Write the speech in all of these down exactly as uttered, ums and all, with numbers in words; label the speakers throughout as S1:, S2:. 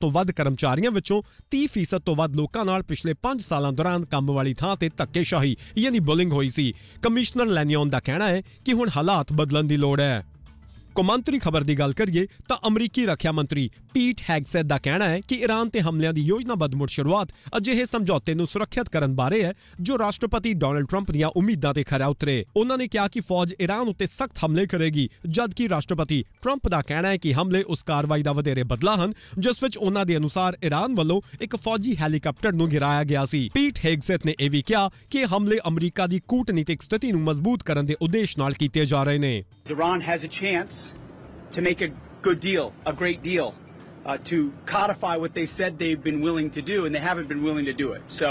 S1: ਤੋਂ ਵੱਧ ਕਰਮਚਾਰੀਆਂ ਵਿੱਚੋਂ तीस ਫੀਸਦ ਤੋਂ ਵੱਧ ਲੋਕਾਂ ਨਾਲ ਪਿਛਲੇ ਪੰਜ ਸਾਲਾਂ ਦੌਰਾਨ ਕੰਮ ਵਾਲੀ ਥਾਂ ਤੇ ਧੱਕੇਸ਼ਾਹੀ ਯਾਨੀ ਬੁਲਿੰਗ ਹੋਈ ਸੀ। ਕਮਿਸ਼ਨਰ ਲੈਨਿਓਨ ਦਾ ਕਹਿਣਾ ਹੈ ਕਿ ਹੁਣ ਹਾਲਾਤ ਬਦਲਣ ਦੀ ਲੋੜ ਹੈ। ਕੌਮਾਂਤਰੀ ਖਬਰ ਦੀ ਗੱਲ ਕਰੀਏ ਤਾਂ ਅਮਰੀਕੀ ਰੱਖਿਆ ਮੰਤਰੀ ਪੀਟ ਹੈਗਸੈਟ ਦਾ ਕਹਿਣਾ ਹੈ ਕਿ ਈਰਾਨ ਤੇ ਹਮਲਿਆਂ ਦੀ ਯੋਜਨਾਬੱਧ ਮੁੜ ਸ਼ੁਰੂਆਤ ਅਜਿਹੇ ਸਮਝੌਤੇ ਨੂੰ ਸੁਰੱਖਿਅਤ ਕਰਨ ਬਾਰੇ ਹੈ ਜੋ ਰਾਸ਼ਟਰਪਤੀ ਡੋਨਲਡ ਟਰੰਪ ਦੀਆਂ ਉਮੀਦਾਂ ਤੇ ਖਰਾ ਉਤਰੇ। ਉਹਨਾਂ ਨੇ ਕਿਹਾ ਕਿ ਫੌਜ ਈਰਾਨ ਉੱਤੇ ਸਖਤ ਹਮਲੇ ਕਰੇਗੀ, ਜਦਕਿ ਰਾਸ਼ਟਰਪਤੀ ਟਰੰਪ ਦਾ ਕਹਿਣਾ ਹੈ ਕਿ ਹਮਲੇ ਉਸ ਕਾਰਵਾਈ ਦਾ ਵਧੇਰੇ ਬਦਲਾ ਹਨ ਜਿਸ ਵਿੱਚ ਉਹਨਾਂ ਦੇ ਅਨੁਸਾਰ ਈਰਾਨ ਵੱਲੋਂ ਇੱਕ ਫੌਜੀ ਹੈਲੀਕਾਪਟਰ ਨੂੰ ਗਿਰਾਇਆ ਗਿਆ ਸੀ। ਪੀਟ ਹੈਗਸੈਟ ਨੇ ਇਹ ਵੀ ਕਿਹਾ ਕਿ ਇਹ ਹਮਲੇ ਅਮਰੀਕਾ ਦੀ ਕੂਟਨੀਤਿਕ ਸਥਿਤੀ ਨੂੰ ਮਜ਼ਬੂਤ ਕਰਨ ਦੇ ਉਦੇਸ਼ ਨਾਲ ਕੀਤੇ ਜਾ ਰਹੇ ਨੇ।
S2: Iran has a chance to make a good deal, a great deal, uh, to codify what they said they've been willing to do, and they haven't been willing to do it. So,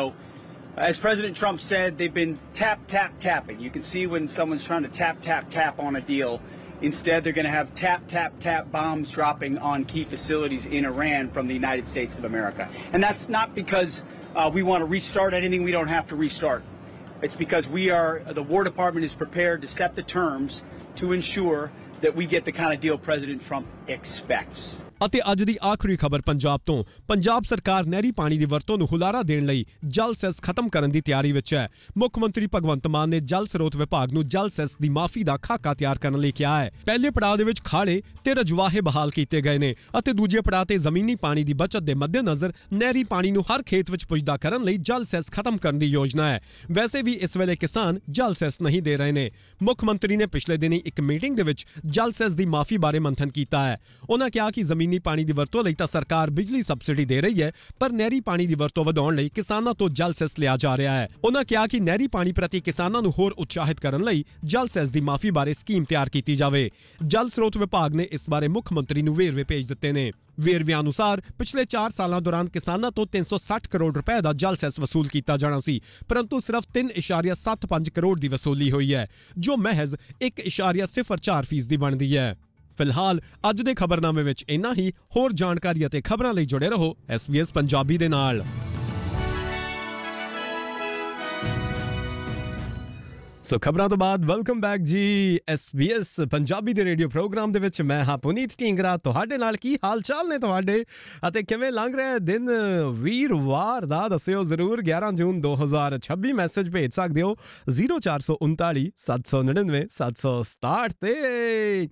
S2: as President Trump said, they've been tap, tap, tapping. You can see when someone's trying to tap, tap, tap on a deal. Instead, they're going to have tap, tap, tap bombs dropping on key facilities in Iran from the United States of America. And that's not because uh, we want to restart anything we don't have to restart. It's because we are, the War Department is prepared to set the terms to ensure that we get the kind of deal President Trump expects.
S1: ਅਤੇ ਅੱਜ ਦੀ ਆਖਰੀ ਖਬਰ ਪੰਜਾਬ ਤੋਂ। ਪੰਜਾਬ ਸਰਕਾਰ ਨਹਿਰੀ ਪਾਣੀ ਦੀ ਵਰਤੋਂ ਨੂੰ ਹੁਲਾਰਾ ਦੇਣ ਲਈ ਜਲ ਸੈਸ ਖਤਮ ਕਰਨ ਦੀ ਤਿਆਰੀ ਵਿੱਚ ਹੈ। ਮੁੱਖ ਮੰਤਰੀ ਭਗਵੰਤ ਮਾਨ ਨੇ ਜਲ ਸਰੋਤ ਵਿਭਾਗ ਨੂੰ ਜਲ ਸੈਸ ਦੀ ਮਾਫੀ ਦਾ ਖਾਕਾ ਤਿਆਰ ਕਰਨ ਲਈ ਕਿਹਾ ਹੈ। ਪਹਿਲੇ ਪੜਾਅ ਦੇ ਵਿੱਚ ਖਾੜੇ ਤੇ ਰਜਵਾਹੇ ਬਹਾਲ ਕੀਤੇ ਗਏ ਨੇ ਅਤੇ ਦੂਜੇ ਪੜਾਅ ਤੇ ਜ਼ਮੀਨੀ ਪਾਣੀ ਦੀ ਬਚਤ ਦੇ ਮੱਦੇਨਜ਼ਰ ਨਹਿਰੀ ਪਾਣੀ ਨੂੰ ਹਰ ਖੇਤ ਵਿੱਚ ਪੁੱਜਦਾ ਕਰਨ ਲਈ ਜਲ ਸੈਸ ਖਤਮ ਕਰਨ ਦੀ ਯੋਜਨਾ ਹੈ। ਵੈਸੇ ਵੀ ਇਸ ਵੇਲੇ ਕਿਸਾਨ ਜਲ ਸੈਸ ਨਹੀਂ ਦੇ ਰਹੇ ਨੇ। ਮੁੱਖ ਮੰਤਰੀ ਨੇ ਪਿਛਲੇ ਦਿਨੀ ਇੱਕ ਮੀਟਿੰਗ ਦੇ ਵਿੱਚ ਜਲ ਸੈਸ ਦੀ ਮਾਫੀ ਬਾਰੇ ਮੰਥਨ ਕੀਤਾ ਹੈ। ਉਹਨਾਂ ਕਿਹਾ ਕਿ ਜ਼ਮੀਨੀ ਪਾਣੀ ਦੀ ਵਰਤੋਂ ਲਈ ਤਾਂ ਸਰਕਾਰ ਬਿਜਲੀ ਸਬਸਿਡੀ ਦੇ ਰਹੀ ਹੈ, ਪਰ ਨਹਿਰੀ ਪਾਣੀ ਦੀ ਵਰਤੋਂ ਵਧਾਉਣ ਲਈ ਕਿਸਾਨਾਂ ਤੋਂ ਜਲ ਸੈਸ ਲਿਆ ਜਾ ਰਿਹਾ ਹੈ। ਉਹਨਾਂ ਕਿਹਾ ਕਿ ਨਹਿਰੀ ਪਾਣੀ ਪ੍ਰਤੀ ਕਿਸਾਨਾਂ ਨੂੰ ਹੋਰ ਉਤਸ਼ਾਹਿਤ ਕਰਨ ਲਈ ਜਲ ਸੈਸ ਦੀ ਮਾਫੀ ਬਾਰੇ ਸਕੀਮ ਤਿਆਰ ਕੀਤੀ ਜਾਵੇ। ਜਲ ਸਰੋਤ ਵਿਭਾਗ ਨੇ ਇਸ ਬਾਰੇ ਮੁੱਖ ਮੰਤਰੀ ਨੂੰ ਵੇਰਵੇ ਭੇਜ ਦਿੱਤੇ ਨੇ। ਵੇਰਵਿਆਂ ਅਨੁਸਾਰ ਪਿਛਲੇ ਚਾਰ ਸਾਲਾਂ ਦੌਰਾਨ ਕਿਸਾਨਾਂ ਤੋਂ ਤਿੰਨ ਸੌ ਸੱਠ ਕਰੋੜ ਰੁਪਏ ਦਾ ਜਲ ਸੈਸ ਵਸੂਲ ਕੀਤਾ ਜਾਣਾ ਸੀ, ਪਰੰਤੂ ਸਿਰਫ ਤਿੰਨ ਇਸ਼ਾਰੀਆ ਸੱਤ ਪੰਜ ਕਰੋੜ ਦੀ ਵਸੂਲੀ ਹੋਈ ਹੈ, ਜੋ ਮਹਿਜ਼ ਇੱਕ ਇਸ਼ਾਰੀਆ ਸਿਫਰ ਚਾਰ ਫੀਸਦੀ ਬਣਦੀ ਹੈ। ਫਿਲਹਾਲ ਅੱਜ ਦੇ ਖਬਰਨਾਮੇ ਵਿੱਚ ਇੰਨਾ ਹੀ। ਹੋਰ ਜਾਣਕਾਰੀ ਅਤੇ ਖਬਰਾਂ ਲਈ ਜੁੜੇ ਰਹੋ ਐਸ ਬੀ ਐਸ ਪੰਜਾਬੀ ਦੇ ਨਾਲ। ਸੋ ਖਬਰਾਂ ਤੋਂ ਬਾਅਦ welcome back G S B S Punjabi ਦੇ ਰੇਡੀਓ ਪ੍ਰੋਗਰਾਮ ਦੇ ਵਿੱਚ। ਮੈਂ ਹਾਂ ਪੁਨੀਤ ਢੀਂਗਰਾ ਤੁਹਾਡੇ ਨਾਲ। ਕੀ ਹਾਲ ਚਾਲ ਨੇ ਤੁਹਾਡੇ ਅਤੇ ਕਿਵੇਂ ਲੰਘ ਰਿਹਾ ਦਿਨ ਵੀਰਵਾਰ ਦਾ? ਦੱਸਿਓ ਜ਼ਰੂਰ। ਗਿਆਰਾਂ ਜੂਨ ਦੋ ਹਜ਼ਾਰ ਛੱਬੀ ਮੈਸੇਜ ਭੇਜ ਸਕਦੇ ਹੋ ਜ਼ੀਰੋ ਚਾਰ ਸੌ ਉਨਤਾਲੀ ਸੱਤ ਸੌ ਨੜਿਨਵੇਂ ਸੱਤ ਸੌ ਸਤਾਹਠ ਤੇ।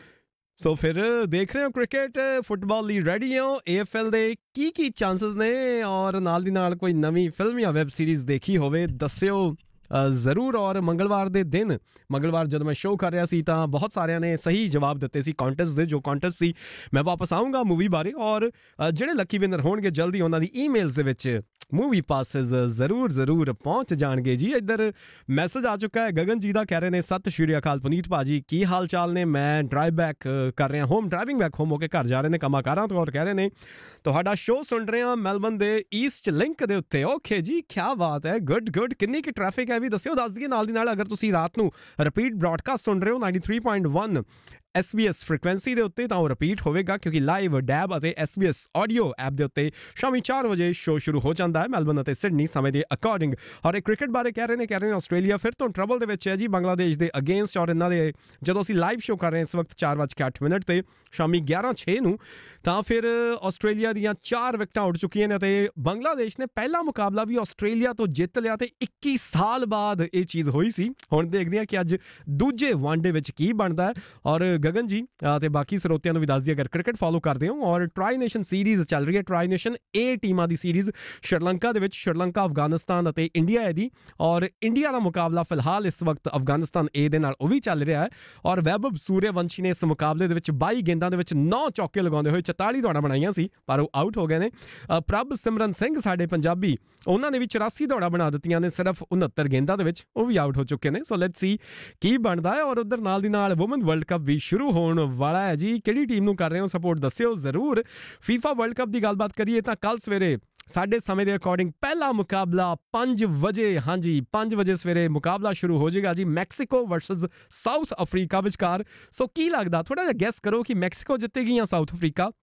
S1: ਸੋ ਫਿਰ ਦੇਖ ਰਹੇ ਹੋ ਕ੍ਰਿਕਟ, ਫੁੱਟਬਾਲ ਲਈ ਰੈਡੀ ਹੋ? ਏ ਐਫ ਐਲ ਦੇ ਕੀ ਕੀ ਚਾਂਸਸ ਨੇ ਔਰ ਨਾਲ ਦੀ ਨਾਲ ਕੋਈ ਨਵੀਂ ਫਿਲਮ ਜਾਂ ਵੈਬ ਸੀਰੀਜ਼ ਦੇਖੀ ਹੋਵੇ ਦੱਸਿਓ ਜ਼ਰੂਰ। ਔਰ ਮੰਗਲਵਾਰ ਦੇ ਦਿਨ, ਮੰਗਲਵਾਰ ਜਦੋਂ ਮੈਂ ਸ਼ੋਅ ਕਰ ਰਿਹਾ ਸੀ ਤਾਂ ਬਹੁਤ ਸਾਰਿਆਂ ਨੇ ਸਹੀ ਜਵਾਬ ਦਿੱਤੇ ਸੀ ਕੰਟੈਸਟ ਦੇ। ਜੋ ਕੰਟੈਸਟ ਸੀ ਮੈਂ ਵਾਪਸ ਆਊਂਗਾ ਮੂਵੀ ਬਾਰੇ, ਔਰ ਜਿਹੜੇ ਲੱਕੀ ਵਿਨਰ ਹੋਣਗੇ ਜਲਦੀ ਉਹਨਾਂ ਦੀ ਈਮੇਲਸ ਦੇ ਵਿੱਚ ਮੂਵੀ ਪਾਸਿਸ ਜ਼ਰੂਰ ਜ਼ਰੂਰ ਪਹੁੰਚ ਜਾਣਗੇ ਜੀ। ਇੱਧਰ ਮੈਸੇਜ ਆ ਚੁੱਕਾ ਹੈ ਗਗਨ ਜੀ ਦਾ, ਕਹਿ ਰਹੇ ਨੇ ਸਤਿ ਸ਼੍ਰੀ ਅਕਾਲ ਪੁਨੀਤ ਭਾਜੀ, ਕੀ ਹਾਲ ਚਾਲ ਨੇ? ਮੈਂ ਡਰਾਈਵ ਬੈਕ ਕਰ ਰਿਹਾ, ਹੋਮ ਡਰਾਈਵਿੰਗ ਬੈਕ ਹੋਮ ਹੋ ਕੇ ਘਰ ਜਾ ਰਹੇ ਨੇ ਕੰਮਾਂ-ਕਾਰਾਂ ਤੋਂ, ਔਰ ਕਹਿ ਰਹੇ ਨੇ ਤੁਹਾਡਾ ਸ਼ੋਅ ਸੁਣ ਰਹੇ ਹਾਂ ਮੈਲਬਨ ਦੇ ਈਸਟ ਲਿੰਕ ਦੇ ਉੱਤੇ। ਓਕੇ ਜੀ, ਕਿਆ ਬਾਤ ਹੈ, ਗੁੱਡ ਗੁੱਡ। ਕਿੰਨੀ ਕੁ ਟ੍ਰੈਫਿਕ ਹੈ ਵੀ ਦੱਸਿਓ। ਦੱਸ ਦਈਏ ਨਾਲ ਦੀ ਨਾਲ ਅਗਰ ਤੁਸੀਂ ਰਾਤ ਨੂੰ ਰਿਪੀਟ ਬ੍ਰੌਡਕਾਸਟ ਸੁਣ ਰਹੇ ਹੋ ninety three point one S B S frequency ਦੇ ਉੱਤੇ ਤਾਂ ਉਹ ਰਿਪੀਟ ਹੋਵੇਗਾ, ਕਿਉਂਕਿ ਲਾਈਵ ਡੈਬ ਅਤੇ S B S audio app ਦੇ ਉੱਤੇ ਸ਼ਾਮੀ ਚਾਰ ਵਜੇ ਸ਼ੋਅ ਸ਼ੁਰੂ ਹੋ ਜਾਂਦਾ ਹੈ ਮੈਲਬਨ ਅਤੇ ਸਿਡਨੀ ਸਮੇਂ ਦੇ ਅਕੋਰਡਿੰਗ। ਔਰ ਇਹ ਕ੍ਰਿਕਟ ਬਾਰੇ ਕਹਿ ਰਹੇ ਨੇ, ਕਹਿ ਰਹੇ ਨੇ ਆਸਟ੍ਰੇਲੀਆ ਫਿਰ ਤੋਂ ਟਰਬਲ ਦੇ ਵਿੱਚ ਹੈ ਜੀ ਬੰਗਲਾਦੇਸ਼ ਦੇ ਅਗੇਂਸਟ। ਔਰ ਇਹਨਾਂ ਦੇ ਜਦੋਂ ਅਸੀਂ ਲਾਈਵ ਸ਼ੋਅ ਕਰ ਰਹੇ ਹਾਂ ਇਸ ਵਕਤ ਚਾਰ ਵੱਜ ਕੇ ਅੱਠ ਮਿੰਟ ਤੇ ਸ਼ਾਮੀ ਗਿਆਰਾਂ ਛੇ ਨੂੰ, ਤਾਂ ਫਿਰ ਆਸਟ੍ਰੇਲੀਆ ਦੀਆਂ ਚਾਰ ਵਿਕਟਾਂ ਉੱਡ ਚੁੱਕੀਆਂ ਨੇ ਅਤੇ ਬੰਗਲਾਦੇਸ਼ ਨੇ ਪਹਿਲਾ ਮੁਕਾਬਲਾ ਵੀ ਆਸਟ੍ਰੇਲੀਆ ਤੋਂ ਜਿੱਤ ਲਿਆ ਤੇ ਇੱਕੀ ਸਾਲ ਬਾਅਦ ਇਹ ਚੀਜ਼ ਹੋਈ ਸੀ। ਹੁਣ ਦੇਖਦੇ ਹਾਂ ਕਿ ਅੱਜ ਦੂਜੇ ਵਨਡੇ ਵਿੱਚ ਕੀ ਬਣਦਾ ਹੈ। ਔਰ ਗਗਨ ਜੀ ਤੇ ਬਾਕੀ ਸਰੋਤਿਆਂ ਨੂੰ ਵੀ ਦੱਸ ਦਈਏ ਅਗਰ ਕ੍ਰਿਕਟ ਫੋਲੋ ਕਰਦੇ ਹੋ, ਔਰ ਟਰਾਈ ਨੇਸ਼ਨ ਸੀਰੀਜ਼ ਚੱਲ ਰਹੀ ਹੈ। ਟਰਾਈ ਨੇਸ਼ਨ ਏ ਟੀਮਾਂ ਦੀ ਸੀਰੀਜ਼ ਸ਼੍ਰੀਲੰਕਾ ਦੇ ਵਿੱਚ, ਸ਼੍ਰੀਲੰਕਾ, ਅਫਗਾਨਿਸਤਾਨ ਅਤੇ ਇੰਡੀਆ ਹੈ ਦੀ। ਔਰ ਇੰਡੀਆ ਦਾ ਮੁਕਾਬਲਾ ਫਿਲਹਾਲ ਇਸ ਵਕਤ ਅਫਗਾਨਿਸਤਾਨ ਏ ਦੇ ਨਾਲ ਉਹ ਵੀ ਚੱਲ ਰਿਹਾ ਹੈ। ਔਰ ਵੈਭਵ ਸੂਰਯਵੰਸ਼ੀ ਨੇ ਇਸ ਮੁਕਾਬਲੇ ਦੇ ਵਿੱਚ ਬਾਈ ਗੇਂਦਾਂ ਦੇ ਵਿੱਚ ਨੌ ਚੌਕੇ ਲਗਾਉਂਦੇ ਹੋਏ ਚੁਤਾਲੀ ਦੌੜਾਂ ਬਣਾਈਆਂ ਸੀ, ਪਰ ਉਹ ਆਊਟ ਹੋ ਗਏ ਨੇ। ਪ੍ਰਭ ਸਿਮਰਨ ਸਿੰਘ ਸਾਡੇ ਪੰਜਾਬੀ, ਉਹਨਾਂ ਨੇ ਵੀ ਚੁਰਾਸੀ ਦੌੜਾਂ ਬਣਾ ਦਿੱਤੀਆਂ ਨੇ ਸਿਰਫ ਉਨੱਤਰ ਗੇਂਦਾਂ ਦੇ ਵਿੱਚ, ਉਹ ਵੀ ਆਊਟ ਹੋ ਚੁੱਕੇ ਨੇ। ਸੋ ਲੈਟਸ ਸੀ ਕੀ ਬਣਦਾ ਹੈ। ਔਰ ਉਧਰ ਨਾਲ ਦੀ ਨਾਲ ਵੂਮਨ ਵਰਲਡ ਕੱਪ ਵੀ ਸ਼ੁਰੂ ਹੋਣ ਵਾਲਾ ਹੈ ਜੀ। ਕਿਹੜੀ ਟੀਮ ਨੂੰ ਕਰ ਰਹੇ ਹੋ ਸਪੋਰਟ ਦੱਸਿਓ ਜ਼ਰੂਰ। ਫੀਫਾ ਵਰਲਡ ਕੱਪ ਦੀ ਗੱਲਬਾਤ ਕਰੀਏ ਤਾਂ ਕੱਲ ਸਵੇਰੇ ਸਾਡੇ ਸਮੇਂ ਦੇ ਅਕੋਰਡਿੰਗ ਪਹਿਲਾ ਮੁਕਾਬਲਾ ਪੰਜ ਵਜੇ, ਹਾਂਜੀ ਪੰਜ ਵਜੇ ਸਵੇਰੇ ਮੁਕਾਬਲਾ ਸ਼ੁਰੂ ਹੋ ਜਾਏਗਾ ਜੀ ਮੈਕਸੀਕੋ ਵਰਸਸ ਸਾਊਥ ਅਫਰੀਕਾ ਵਿਚਕਾਰ। ਸੋ ਕੀ ਲੱਗਦਾ, ਥੋੜਾ ਜਿਹਾ ਗੈਸ ਕਰੋ ਕਿ ਮੈਕਸੀਕੋ ਜਿੱਤੇਗੀ ਜਾਂ ਸਾਊਥ ਅਫਰੀਕਾ?